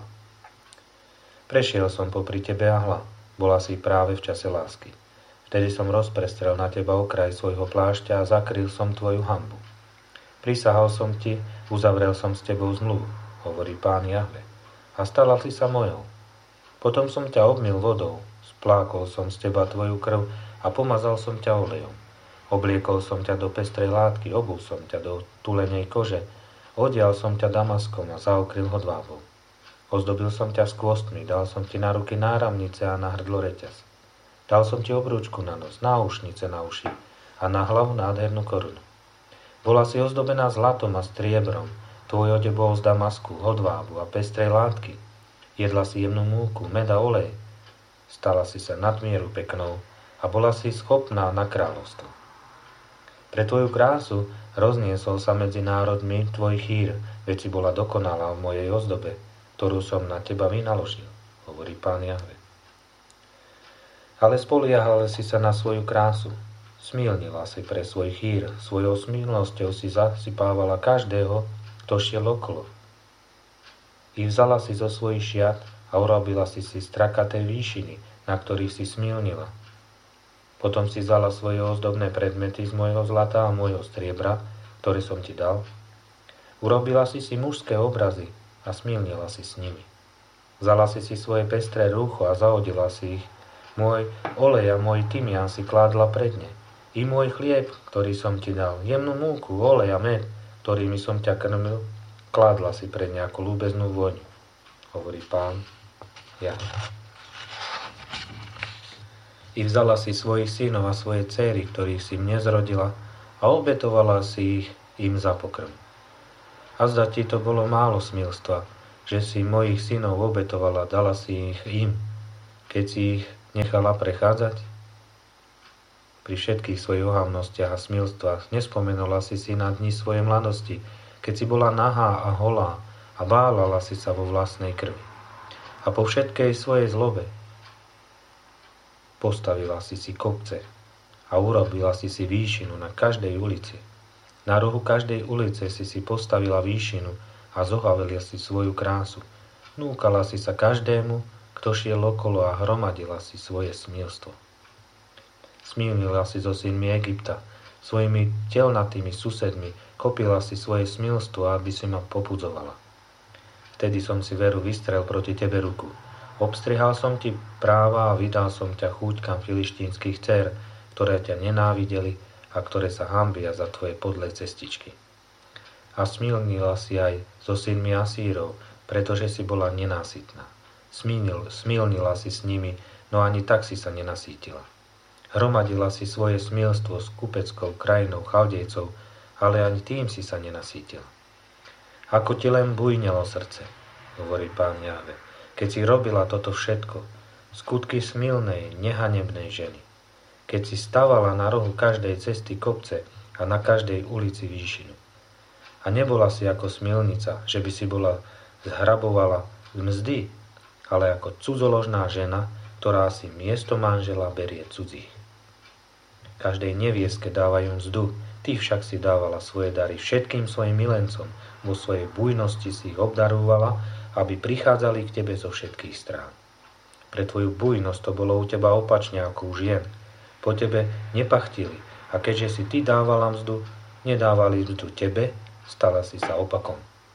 Prešiel som popri tebe a hla, bola si práve v čase lásky. Vtedy som rozprestrel na teba okraj svojho plášťa a zakryl som tvoju hanbu. Prisahal som ti, uzavrel som s tebou zmluvu, hovorí Pán Jahve, a stala si sa mojou. Potom som ťa obmyl vodou, splákol som z teba tvoju krv a pomazal som ťa olejom. Obliekol som ťa do pestrej látky, obul som ťa do tulenej kože, odial som ťa damaskom a zaokryl hodvábou. Ozdobil som ťa skvostmi, dal som ti na ruky náramnice a na hrdlo reťaz. Dal som ti obrúčku na nos, náušnice na uši a na hlavu nádhernú korunu. Bola si ozdobená zlatom a striebrom, tvoj odev bol z damasku, hodvábu a pestrej látky. Jedla si jemnú múku, med a olej. Stala si sa nadmieru peknou a bola si schopná na kráľovstvo. Pre tvoju krásu rozniesol sa medzi národmi tvoj chýr, veď si bola dokonalá v mojej ozdobe, ktorú som na teba vynaložil, hovorí Pán Jahve. Ale spoliehal si sa na svoju krásu. Smilnila si pre svoj chýr, svojou smilnosťou si zasypávala každého, kto šiel okolo. I vzala si zo svojich šiat a urobila si si strakaté výšiny, na ktorých si smilnila. Potom si vzala svoje ozdobné predmety z mojho zlata a mojho striebra, ktoré som ti dal. Urobila si si mužské obrazy a smilnila si s nimi. Vzala si si svoje pestré rúcho a zahodila si ich. Môj olej a môj tymián si kládla pred ne. I môj chlieb, ktorý som ti dal, jemnú múku, olej a med, ktorými som ťa krmil, kládla si pred ne ako ľúbeznú vôňu, hovorí Pán Jahve. I vzala si svojich synov a svoje céry, ktorých si mne zrodila, a obetovala si ich im za pokrm. A zda ti to bolo málo smilstva, že si mojich synov obetovala, dala si ich im, keď si ich nechala prechádzať? Pri všetkých svojich ohavnostiach a smilstvách nespomenula si si na dni svojej mladosti, keď si bola nahá a holá a bálala si sa vo vlastnej krvi. A po všetkej svojej zlobe postavila si si kopce a urobila si si výšinu na každej ulici. Na rohu každej ulice si si postavila výšinu a zohavila si svoju krásu. Núkala si sa každému, kto šiel okolo, a hromadila si svoje smilstvo. Smilnila si so synmi Egypta, svojimi telnatými susedmi, kopila si svoje smilstvo, aby si ma popudzovala. Vtedy som si veru vystrel proti tebe ruku. Obstrihal som ti práva a vydal som ťa chúťkam filištínskych dcér, ktoré ťa nenávideli a ktoré sa hanbia za tvoje podlé cestičky. A smilnila si aj so synmi Asírov, pretože si bola nenásytná. Smilnil, smilnila si s nimi, no ani tak si sa nenasítila. Hromadila si svoje smilstvo s kupeckou krajinou Chaldejcov, ale ani tým si sa nenasítila. Ako ti len bujnelo srdce, hovorí Pán Jahve, keď si robila toto všetko, skutky smilnej, nehanebnej ženy. Keď si stavala na rohu každej cesty kopce a na každej ulici výšinu. A nebola si ako smilnica, že by si bola zhrabovala z mzdy, ale ako cudzoložná žena, ktorá si miesto manžela berie cudzích. Každej nevieske dávajú mzdu, ty však si dávala svoje dary všetkým svojim milencom, vo svojej bujnosti si ich obdarovala, aby prichádzali k tebe zo všetkých strán. Pre tvoju bujnosť to bolo u teba opačne ako u žien. Po tebe nepachtili, a keďže si ty dávala mzdu, nedávali mzdu tebe, stala si sa opakom.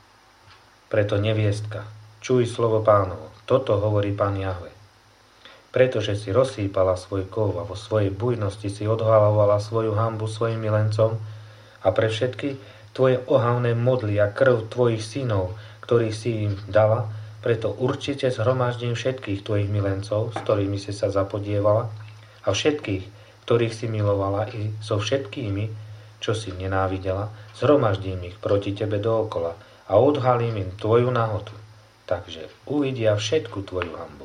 Preto neviestka, čuj slovo Pánovo, toto hovorí Pán Jahve. Pretože si rozsýpala svoj kov a vo svojej bujnosti si odhalovala svoju hanbu svojim milencom a pre všetky tvoje ohavné modly a krv tvojich synov, ktorých si im dala, preto určite zhromaždím všetkých tvojich milencov, s ktorými si sa zapodievala, a všetkých, ktorých si milovala, i so všetkými, čo si nenávidela, zhromaždím ich proti tebe dookola a odhalím im tvoju nahotu, takže uvidia všetku tvoju hanbu.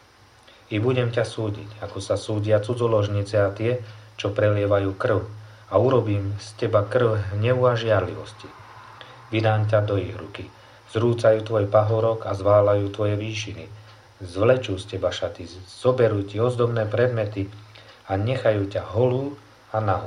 I budem ťa súdiť, ako sa súdia cudzoložnice a tie, čo prelievajú krv, a urobím z teba krv hnevu a žiarlivosti. Vydám ťa do ich ruky, zrúcajú tvoj pahorok a zválajú tvoje výšiny, zvlečú z teba šaty, zoberú ti ozdobné predmety a nechajú ťa holú a nahú.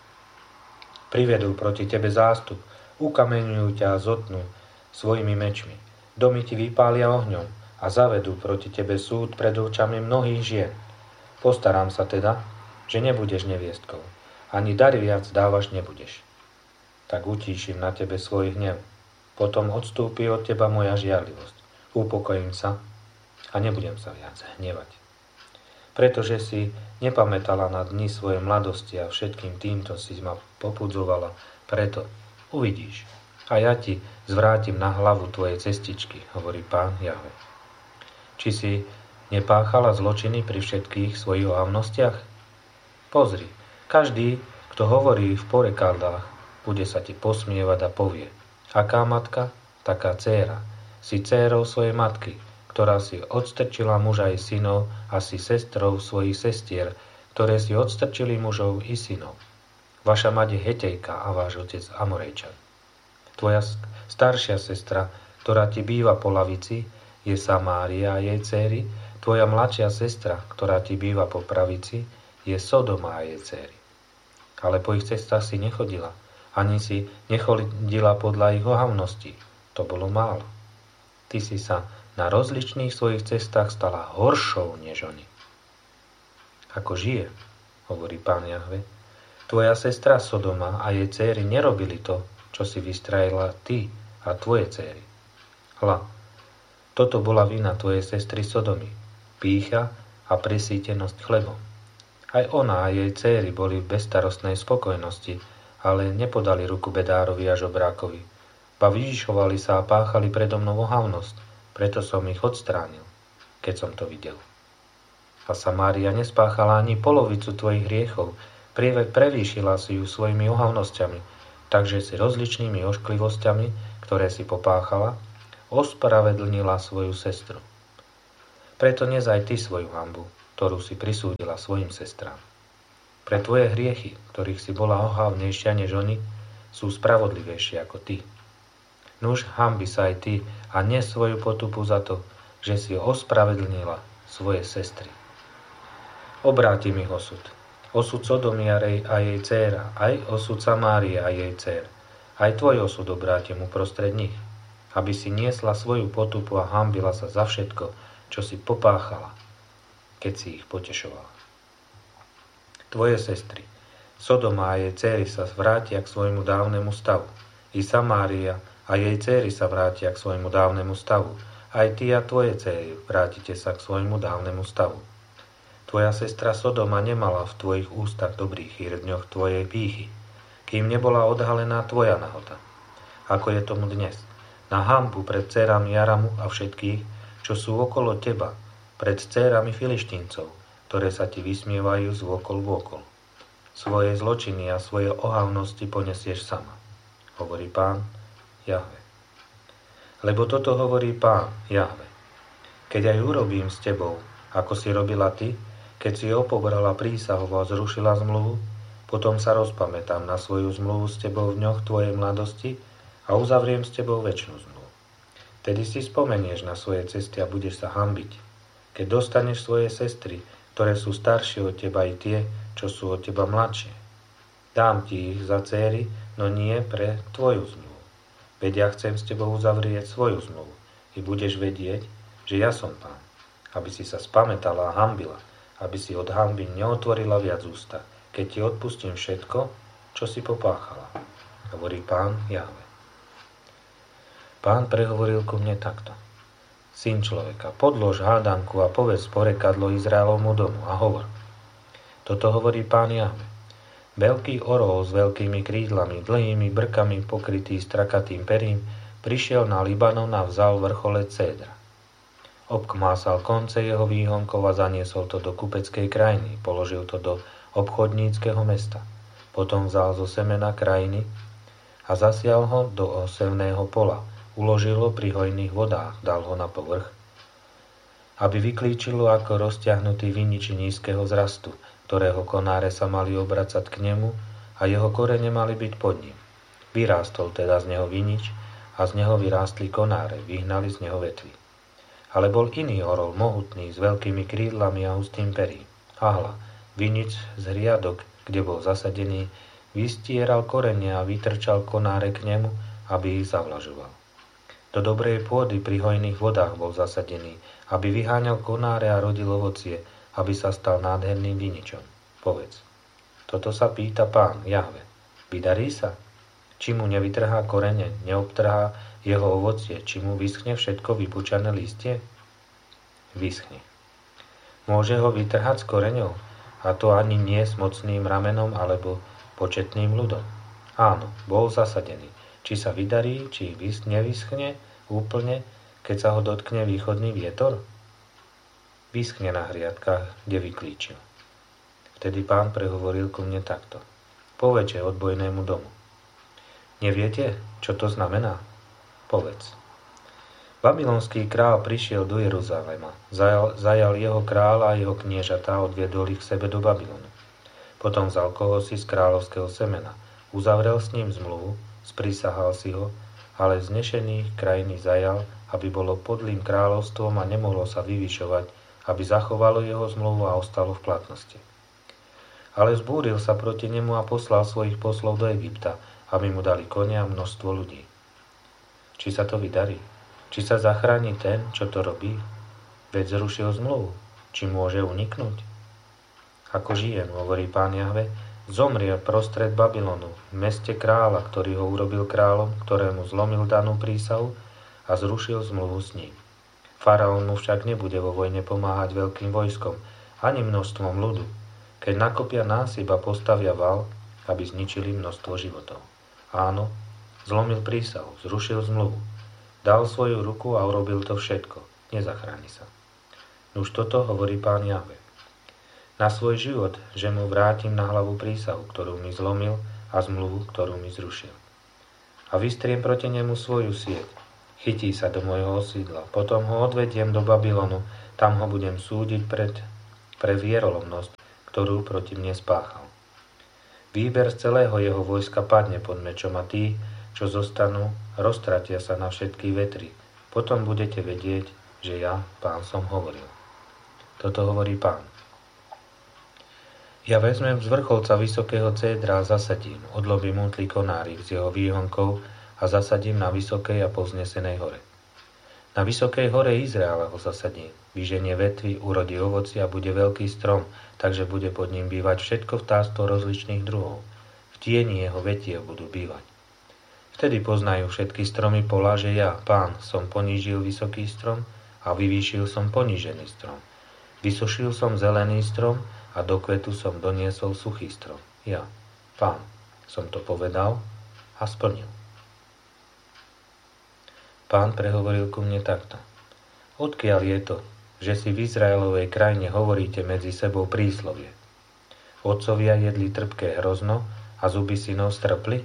Privedú proti tebe zástup, ukameňujú ťa a zotnú svojimi mečmi, domy ti vypália ohňom a zavedú proti tebe súd pred očami mnohých žien. Postarám sa teda, že nebudeš neviestkou, ani dary viac dávaš nebudeš. Tak utíšim na tebe svoj hnev, potom odstúpi od teba moja žiarlivosť. Upokojím sa a nebudem sa viac hnevať. Pretože si nepamätala na dni svojej mladosti a všetkým týmto si ma popudzovala, preto uvidíš a ja ti zvrátim na hlavu tvoje cestičky, hovorí Pán Jahve. Či si nepáchala zločiny pri všetkých svojich ohavnostiach? Pozri, každý, kto hovorí v porekaldách, bude sa ti posmievať a povie: aká matka, taká dcéra. Si dcérou svojej matky, ktorá si odstrčila muža i synov, a si sestrou svojich sestier, ktoré si odstrčili mužov i synov. Vaša mať je Hetejka a váš otec Amorejčan. Tvoja staršia sestra, ktorá ti býva po lavici, je Samária a jej dcéry. Tvoja mladšia sestra, ktorá ti býva po pravici, je Sodoma a jej dcéry. Ale po ich cestách si nechodila, ani si nechodila podľa ich ohavností. To bolo málo. Ty si sa na rozličných svojich cestách stala horšou než oni. Ako žije, hovorí Pán Jahve, tvoja sestra Sodoma a jej dcéry nerobili to, čo si vystrajila ty a tvoje dcéry. Hľa, toto bola vina tvojej sestry Sodomy, pýcha a presýtenosť chlebom. Aj ona a jej dcéry boli v bezstarostnej spokojnosti, ale nepodali ruku bedárovi a žobrákovi, ba vyžišovali sa a páchali predo mnou ohavnosť, preto som ich odstránil, keď som to videl. A Samária nespáchala ani polovicu tvojich hriechov, prevýšila si ju svojimi ohavnosťami, takže si rozličnými ošklivosťami, ktoré si popáchala, ospravedlnila svoju sestru. Preto nezaj ty svoju hanbu, ktorú si prisúdila svojim sestrám. Pre tvoje hriechy, ktorých si bola ohavnejšia než oni, sú spravodlivejšie ako ty. Nuž hanbi sa aj ty a nes svoju potupu za to, že si ospravedlnila svoje sestry. Obrátim ich osud. Osud Sodomy a jej dcéra, aj osud Samárie a jej dcér. Aj tvoj osud obrátim uprostred nich, aby si niesla svoju potupu a hanbila sa za všetko, čo si popáchala, keď si ich potešovala. Tvoje sestry, Sodoma a jej dcéry sa vrátia k svojmu dávnemu stavu. I Samária a jej dcéry sa vrátia k svojmu dávnemu stavu. Aj ty a tvoje dcéry vrátite sa k svojmu dávnemu stavu. Tvoja sestra Sodoma nemala v tvojich ústach dobrých hýrdňoch tvojej pýchy, kým nebola odhalená tvoja nahota. Ako je tomu dnes, na hanbu pred dcérami Jaramu a všetkých, čo sú okolo teba, pred dcérami Filištíncov, ktoré sa ti vysmievajú z vôkol vôkol. Svoje zločiny a svoje ohavnosti ponesieš sama, hovorí Pán Jahve. Lebo toto hovorí Pán Jahve. Keď aj urobím s tebou, ako si robila ty, keď si opobrala prísahu a zrušila zmluvu, potom sa rozpamätám na svoju zmluvu s tebou v dňoch tvojej mladosti a uzavriem s tebou večnú zmluvu. Tedy si spomenieš na svoje cesty a budeš sa hanbiť. Keď dostaneš svoje sestry, ktoré sú staršie od teba, i tie, čo sú od teba mladšie. Dám ti ich za dcéry, no nie pre tvoju zmluvu. Veď ja chcem s tebou uzavrieť svoju zmluvu i budeš vedieť, že ja som Pán, aby si sa spamätala a hanbila, aby si od hanby neotvorila viac ústa, keď ti odpustím všetko, čo si popáchala, hovorí Pán Jahve. Pán prehovoril ku mne takto. Syn človeka, podlož hádanku a povedz porekadlo Izraelovmu domu a hovor. Toto hovorí Pán Jahve. Veľký orol s veľkými krídlami, dlhými brkami pokrytý strakatým perím, prišiel na Libanon a vzal vrchole cédra. Obkmásal konce jeho výhonkov a zaniesol to do kupeckej krajiny, položil to do obchodníckeho mesta. Potom vzal zo semena krajiny a zasial ho do osevného pola, uložil ho pri hojných vodách, dal ho na povrch, aby vyklíčilo ako rozťahnutý vinič nízkeho zrastu, ktorého konáre sa mali obracať k nemu a jeho korene mali byť pod ním. Vyrástol teda z neho vinič a z neho vyrástli konáre, vyhnali z neho vetvy. Ale bol iný orol, mohutný, s veľkými krídlami a hustým perím. Ahla, vinič z hriadok, kde bol zasadený, vystieral korene a vytrčal konáre k nemu, aby ich zavlažoval. Do dobrej pôdy pri hojných vodách bol zasadený, aby vyháňal konáre a rodil ovocie, aby sa stal nádherným viničom. Povedz, toto sa pýta Pán Jahve. Vydarí sa? Či mu nevytrhá korene, neobtrhá jeho ovocie, či mu vyschne všetko vypučané listie? Vyschne. Môže ho vytrhať s koreňou, a to ani nie s mocným ramenom alebo početným ľudom. Áno, bol zasadený. Či sa vydarí, či nevyschne úplne, keď sa ho dotkne východný vietor? Vyschne na hriadkách, kde vyklíčil. Vtedy Pán prehovoril ku mne takto. Povedže odbojnému domu. Neviete, čo to znamená? Povedz. Babylonský král prišiel do Jeruzalema, zajal, zajal jeho kráľa a jeho kniežatá, odviedol ich k sebe do Babylonu. Potom vzal kohosi z kráľovského semena, uzavrel s ním zmluvu, sprisahal si ho, ale znešený krajiny zajal, aby bolo podlým kráľovstvom a nemohlo sa vyvyšovať, aby zachovalo jeho zmluvu a ostalo v platnosti. Ale zbúril sa proti nemu a poslal svojich poslov do Egypta, aby mu dali konia a množstvo ľudí. Či sa to vydarí? Či sa zachráni ten, čo to robí? Veď zrušil zmluvu. Či môže uniknúť? Ako žijem, hovorí Pán Jahve, zomrie prostred Babylonu, v meste kráľa, ktorý ho urobil kráľom, ktorému zlomil danú prísahu a zrušil zmluvu s ním. Faraón mu však nebude vo vojne pomáhať veľkým vojskom, ani množstvom ľudu, keď nakopia násyp a postavia val, aby zničili množstvo životov. Áno, zlomil prísahu, zrušil zmluvu, dal svoju ruku a urobil to všetko. Nezachráni sa. Už toto hovorí Pán Jahve. na svoj život, že mu vrátim na hlavu prísahu, ktorú mi zlomil, a zmluvu, ktorú mi zrušil. A vystriem proti nemu svoju sieť. Chytí sa do môjho osídla. Potom ho odvediem do Babylonu. Tam ho budem súdiť pred, pre vierolomnosť, ktorú proti mne spáchal. Výber z celého jeho vojska padne pod mečom a tí, čo zostanú, roztratia sa na všetky vetry. Potom budete vedieť, že ja, Pán, som hovoril. Toto hovorí Pán. Ja vezmem z vrcholca vysokého cédra a zasadím, odlobím útly konárik z jeho výhonkov a zasadím na vysokej a povznesenej hore. Na vysokej hore Izraela ho zasadím, vyženie vetvy, urodí ovoci a bude veľký strom, takže bude pod ním bývať všetko vtáctvo rozličných druhov. V tieni jeho vetiev budú bývať. Vtedy poznajú všetky stromy pola, že ja, Pán, som ponížil vysoký strom a vyvýšil som ponížený strom. Vysušil som zelený strom a do kvetu som doniesol suchý strom. Ja, Pán, som to povedal a splnil. Pán prehovoril ku mne takto. Odkiaľ je to, že si v Izraelovej krajine hovoríte medzi sebou príslovie? Otcovia jedli trpké hrozno a zuby synov strpli?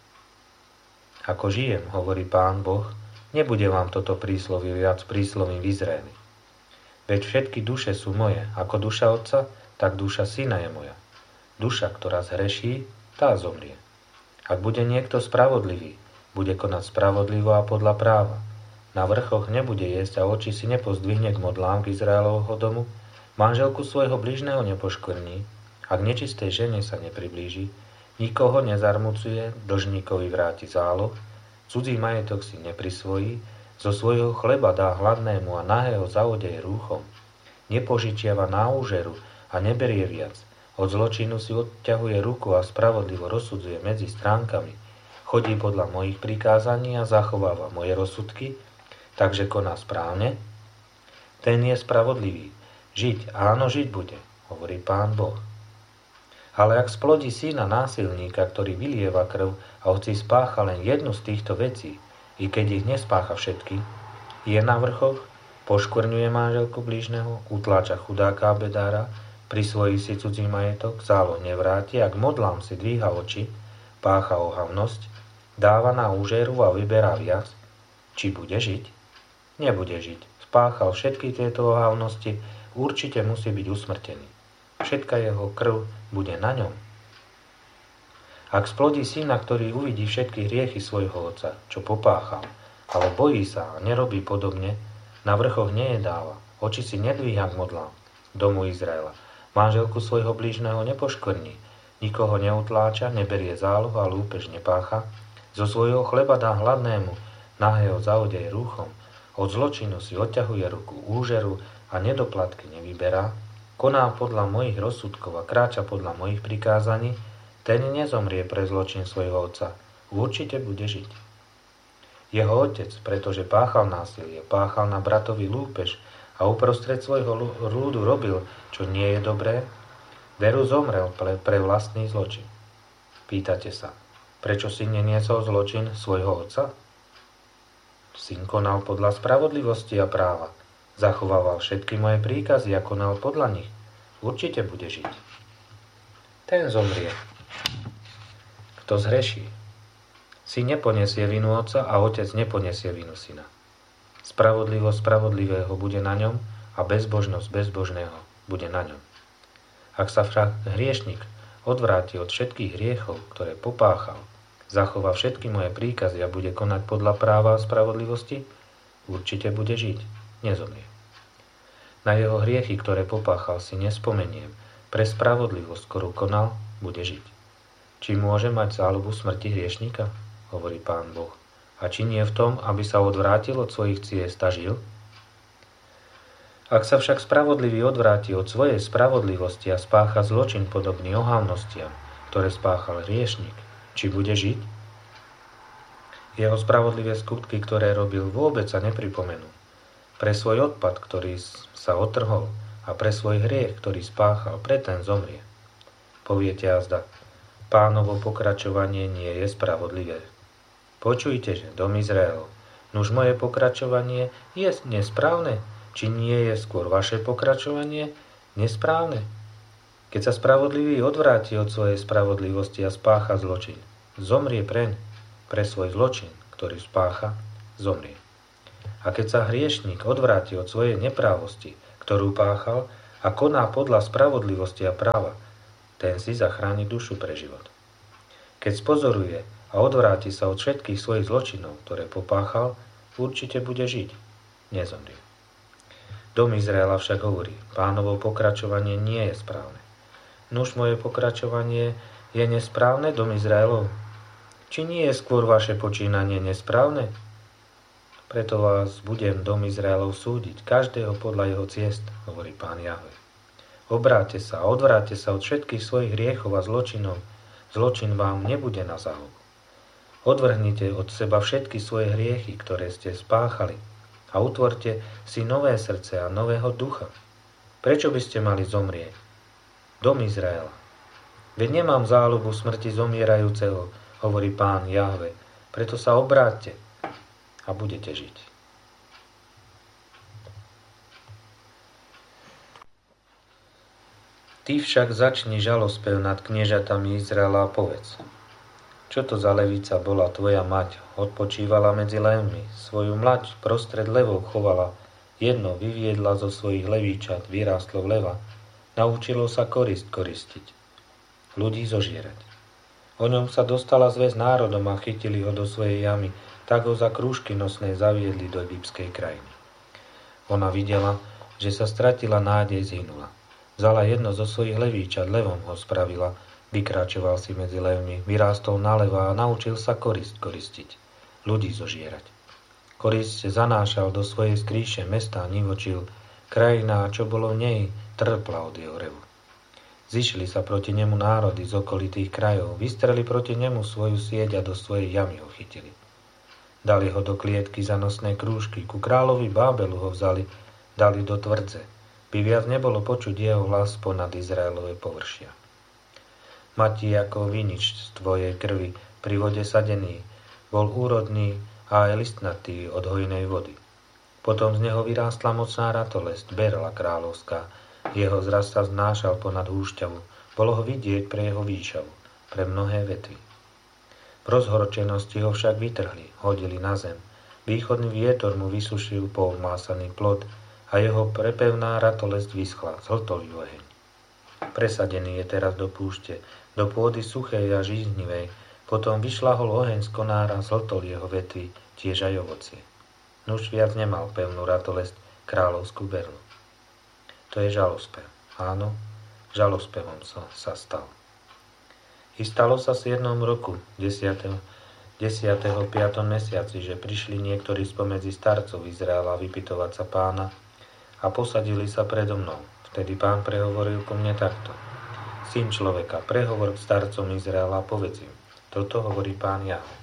Ako žijem, hovorí Pán Boh, nebude vám toto príslovie viac príslovím v Izraeli. Veď všetky duše sú moje, ako duša otca, tak duša syna je moja. Duša, ktorá zhreší, tá zomrie. Ak bude niekto spravodlivý, bude konať spravodlivo a podľa práva. Na vrchoch nebude jesť a oči si nepozdvihne k modlám k Izraelovho domu, manželku svojho bližného nepoškvrní, ak nečistej žene sa nepriblíži, nikoho nezarmucuje, dlžníkovi vráti záloh, cudzí majetok si neprisvojí, zo svojho chleba dá hladnému a nahého zaodeje rúchom, nepožičiava na úžeru a neberie viac, od zločinu si odťahuje ruku a spravodlivo rozsudzuje medzi stránkami, chodí podľa mojich prikázaní a zachováva moje rozsudky, takže koná správne, ten je spravodlivý. Žiť, áno, žiť bude, hovorí Pán Boh. Ale ak splodí syna násilníka, ktorý vylieva krv a hoci spácha len jednu z týchto vecí, i keď ich nespácha všetky, je na vrchoch, poškvrňuje manželku blížneho, utláča chudáka a bedára, prisvojí si cudzí majetok, záloh nevráti, ak modlám si dvíha oči, pácha ohavnosť, dáva na úžeru a vyberá viac, či bude žiť? Nebude žiť. Spáchal všetky tieto ohavnosti, určite musí byť usmrtený. Všetka jeho krv bude na ňom. Ak splodí syna, ktorý uvidí všetky hriechy svojho otca, čo popáchal, ale bojí sa a nerobí podobne, na vrchoch nejedáva, oči si nedvíha k modlám, domu Izraela, manželku svojho blížneho nepoškvrní, nikoho neutláča, neberie zálohu a lúpež nepácha, zo svojho chleba dá hladnému, nahého zaodeje rúchom, od zločinu si odťahuje ruku úžeru a nedoplatky nevyberá, koná podľa mojich rozsudkov a kráča podľa mojich prikázaní, ten nezomrie pre zločin svojho otca, určite bude žiť. Jeho otec, pretože páchal násilie, páchal na bratovi lúpež a uprostred svojho ľudu robil, čo nie je dobré, veru zomrel pre, pre vlastný zločin. Pýtate sa, prečo si neniesol zločin svojho otca? Syn konal podľa spravodlivosti a práva, zachovával všetky moje príkazy a konal podľa nich. Určite bude žiť. Ten zomrie. Kto zhreší? Syn neponiesie vinu otca a otec neponiesie vinu syna. Spravodlivosť spravodlivého bude na ňom a bezbožnosť bezbožného bude na ňom. Ak sa však hriešnik odvráti od všetkých hriechov, ktoré popáchal, zachová všetky moje príkazy a bude konať podľa práva a spravodlivosti, určite bude žiť, nezomrie. Na jeho hriechy, ktoré popáchal, si nespomeniem, pre spravodlivosť, ktorú konal, bude žiť. Či môže mať záľubu smrti hriešnika? Hovorí Pán Boh. A či nie v tom, aby sa odvrátil od svojich ciest a žil? Ak sa však spravodlivý odvráti od svojej spravodlivosti a spácha zločin podobný ohavnostiam, ktoré spáchal hriešnik, či bude žiť? Jeho spravodlivé skutky, ktoré robil, vôbec sa nepripomenú. Pre svoj odpad, ktorý sa otrhol, a pre svoj hriech, ktorý spáchal, pre ten zomrie. Poviete azda, Pánovo pokračovanie nie je spravodlivé. Počujte, že dom Izraelov, nuž moje pokračovanie je nesprávne, či nie je skôr vaše pokračovanie nesprávne? Keď sa spravodlivý odvráti od svojej spravodlivosti a spácha zločin, zomrie preň, pre svoj zločin, ktorý spácha, zomrie. A keď sa hriešnik odvráti od svojej neprávosti, ktorú páchal, a koná podľa spravodlivosti a práva, ten si zachráni dušu pre život. Keď spozoruje a odvráti sa od všetkých svojich zločinov, ktoré popáchal, určite bude žiť, nezomrie. Dom Izraela však hovorí, Pánovo pokračovanie nie je správne. Nuž moje pokračovanie je nesprávne, dom Izraelov? Či nie je skôr vaše počínanie nesprávne? Preto vás budem, dom Izraelov, súdiť, každého podľa jeho ciest, hovorí Pán Jahve. Obráťte sa a odvráťte sa od všetkých svojich hriechov a zločinov. Zločin vám nebude na záhub. Odvrhnite od seba všetky svoje hriechy, ktoré ste spáchali, a utvorte si nové srdce a nového ducha. Prečo by ste mali zomrieť? Dom Izraela. Veď nemám záľubu smrti zomierajúceho, hovorí Pán Jahve. Preto sa obráťte a budete žiť. Ty však začni žalospev nad kniežatami Izraela a povedz. Čo to za levica bola tvoja mať? Odpočívala medzi levmi, svoju mlaď prostred levov chovala, jedno vyviedla zo svojich levíčat, vyrástlo leva, naučilo sa korist koristiť, ľudí zožierať. O ňom sa dostala zväz národom a chytili ho do svojej jamy, tak ho za krúžky nosné zaviedli do egyptskej krajiny. Ona videla, že sa stratila nádej, zhynula. Vzala jedno zo svojich levíčat, levom ho spravila, vykračoval si medzi levmi, vyrástol naľavo a naučil sa korist koristiť, ľudí zožierať. Korist zanášal do svojej skríše, mesta nivočil, krajina, čo bolo v nej, trpla od jeho revu. Zišli sa proti nemu národy z okolitých krajov, vystreli proti nemu svoju sieť a do svojej jamy ho chytili. Dali ho do klietky za nosné krúžky, ku kráľovi Bábelu ho vzali, dali do tvrdze, by viac nebolo počuť jeho hlas ponad Izraelové površia. Mati ako vinič z tvojej krvi, pri vode sadený, bol úrodný a aj listnatý od hojnej vody. Potom z neho vyrástla mocná ratolesť, berla kráľovská, jeho zrast sa znášal ponad húšťavu, bolo ho vidieť pre jeho výšavu, pre mnohé vetvy. V rozhorčenosti ho však vytrhli, hodili na zem. Východný vietor mu vysušil pomásaný plod a jeho prepevná ratolesť vyschla, zhltol ju oheň. Presadený je teraz do púšte, do pôdy suchej a žíznivej, potom vyšľahol oheň z konára, zhltol jeho vetvy, tiež aj ovocie. Nuž viac nemal pevnú ratolesť, kráľovskú berlu. To je žalospev. Áno, žalospevom sa, sa stal. I stalo sa v siedmom roku, desiateho piatom mesiaci, že prišli niektorí spomedzi starcov Izraela vypytovať sa Pána a posadili sa predo mnou. Vtedy Pán prehovoril ku mne takto. Syn človeka, prehovor k starcom Izraela a povedz im. Toto hovorí Pán Jahve.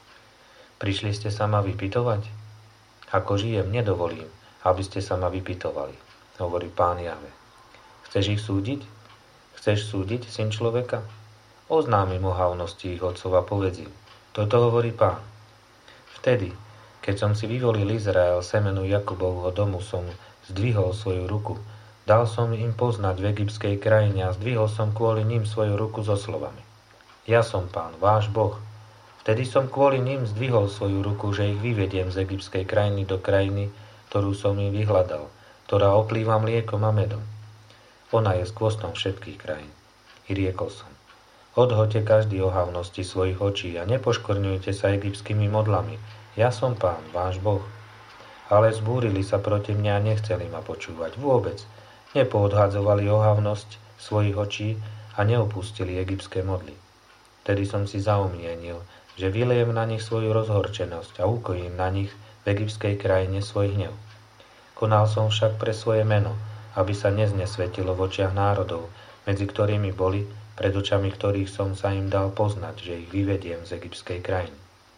Prišli ste sa ma vypytovať? Ako žijem, nedovolím, aby ste sa ma vypytovali, hovorí Pán Jahve. Chceš ich súdiť? Chceš súdiť, syn človeka? Oznámim ohavnosti ich otcov a povedz im. Toto hovorí Pán. Vtedy, keď som si vyvolil Izrael, semenu Jakubovho domu, som zdvihol svoju ruku. Dal som im poznať v egyptskej krajine a zdvihol som kvôli ním svoju ruku so slovami. Ja som Pán, váš Boh. Vtedy som kvôli ním zdvihol svoju ruku, že ich vyvediem z egyptskej krajiny do krajiny, ktorú som im vyhľadal, ktorá oplýva mliekom a medom. Ona je skvostom všetkých krajín. I riekol som. Odhoďte každý ohavnosti svojich očí a nepoškorňujte sa egyptskými modlami. Ja som Pán, váš Boh. Ale zbúrili sa proti mne a nechceli ma počúvať vôbec. Nepoodhadzovali ohavnosť svojich očí a neopustili egyptské modly. Tedy som si zaumienil, že vylejem na nich svoju rozhorčenosť a ukojím na nich v egyptskej krajine svoj hnev. Konal som však pre svoje meno, aby sa neznesvetilo v očiach národov, medzi ktorými boli, pred očami ktorých som sa im dal poznať, že ich vyvediem z egyptskej krajiny.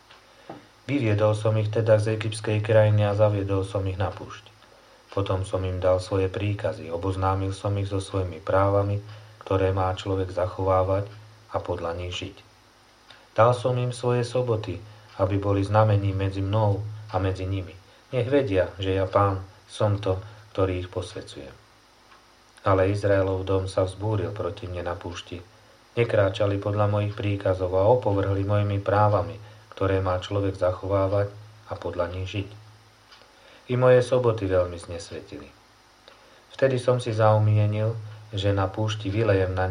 Vyviedol som ich teda z egyptskej krajiny a zaviedol som ich na púšť. Potom som im dal svoje príkazy, oboznámil som ich so svojimi právami, ktoré má človek zachovávať a podľa nich žiť. Dal som im svoje soboty, aby boli znamením medzi mnou a medzi nimi. Nech vedia, že ja Pán som to, ktorý ich posvecuje. Ale Izraelov dom sa vzbúril proti mne na púšti. Nekráčali podľa mojich príkazov a opovrhli mojimi právami, ktoré má človek zachovávať a podľa nich žiť. I moje soboty veľmi znesvetili. Vtedy som si zaumienil, že na púšti vylejem na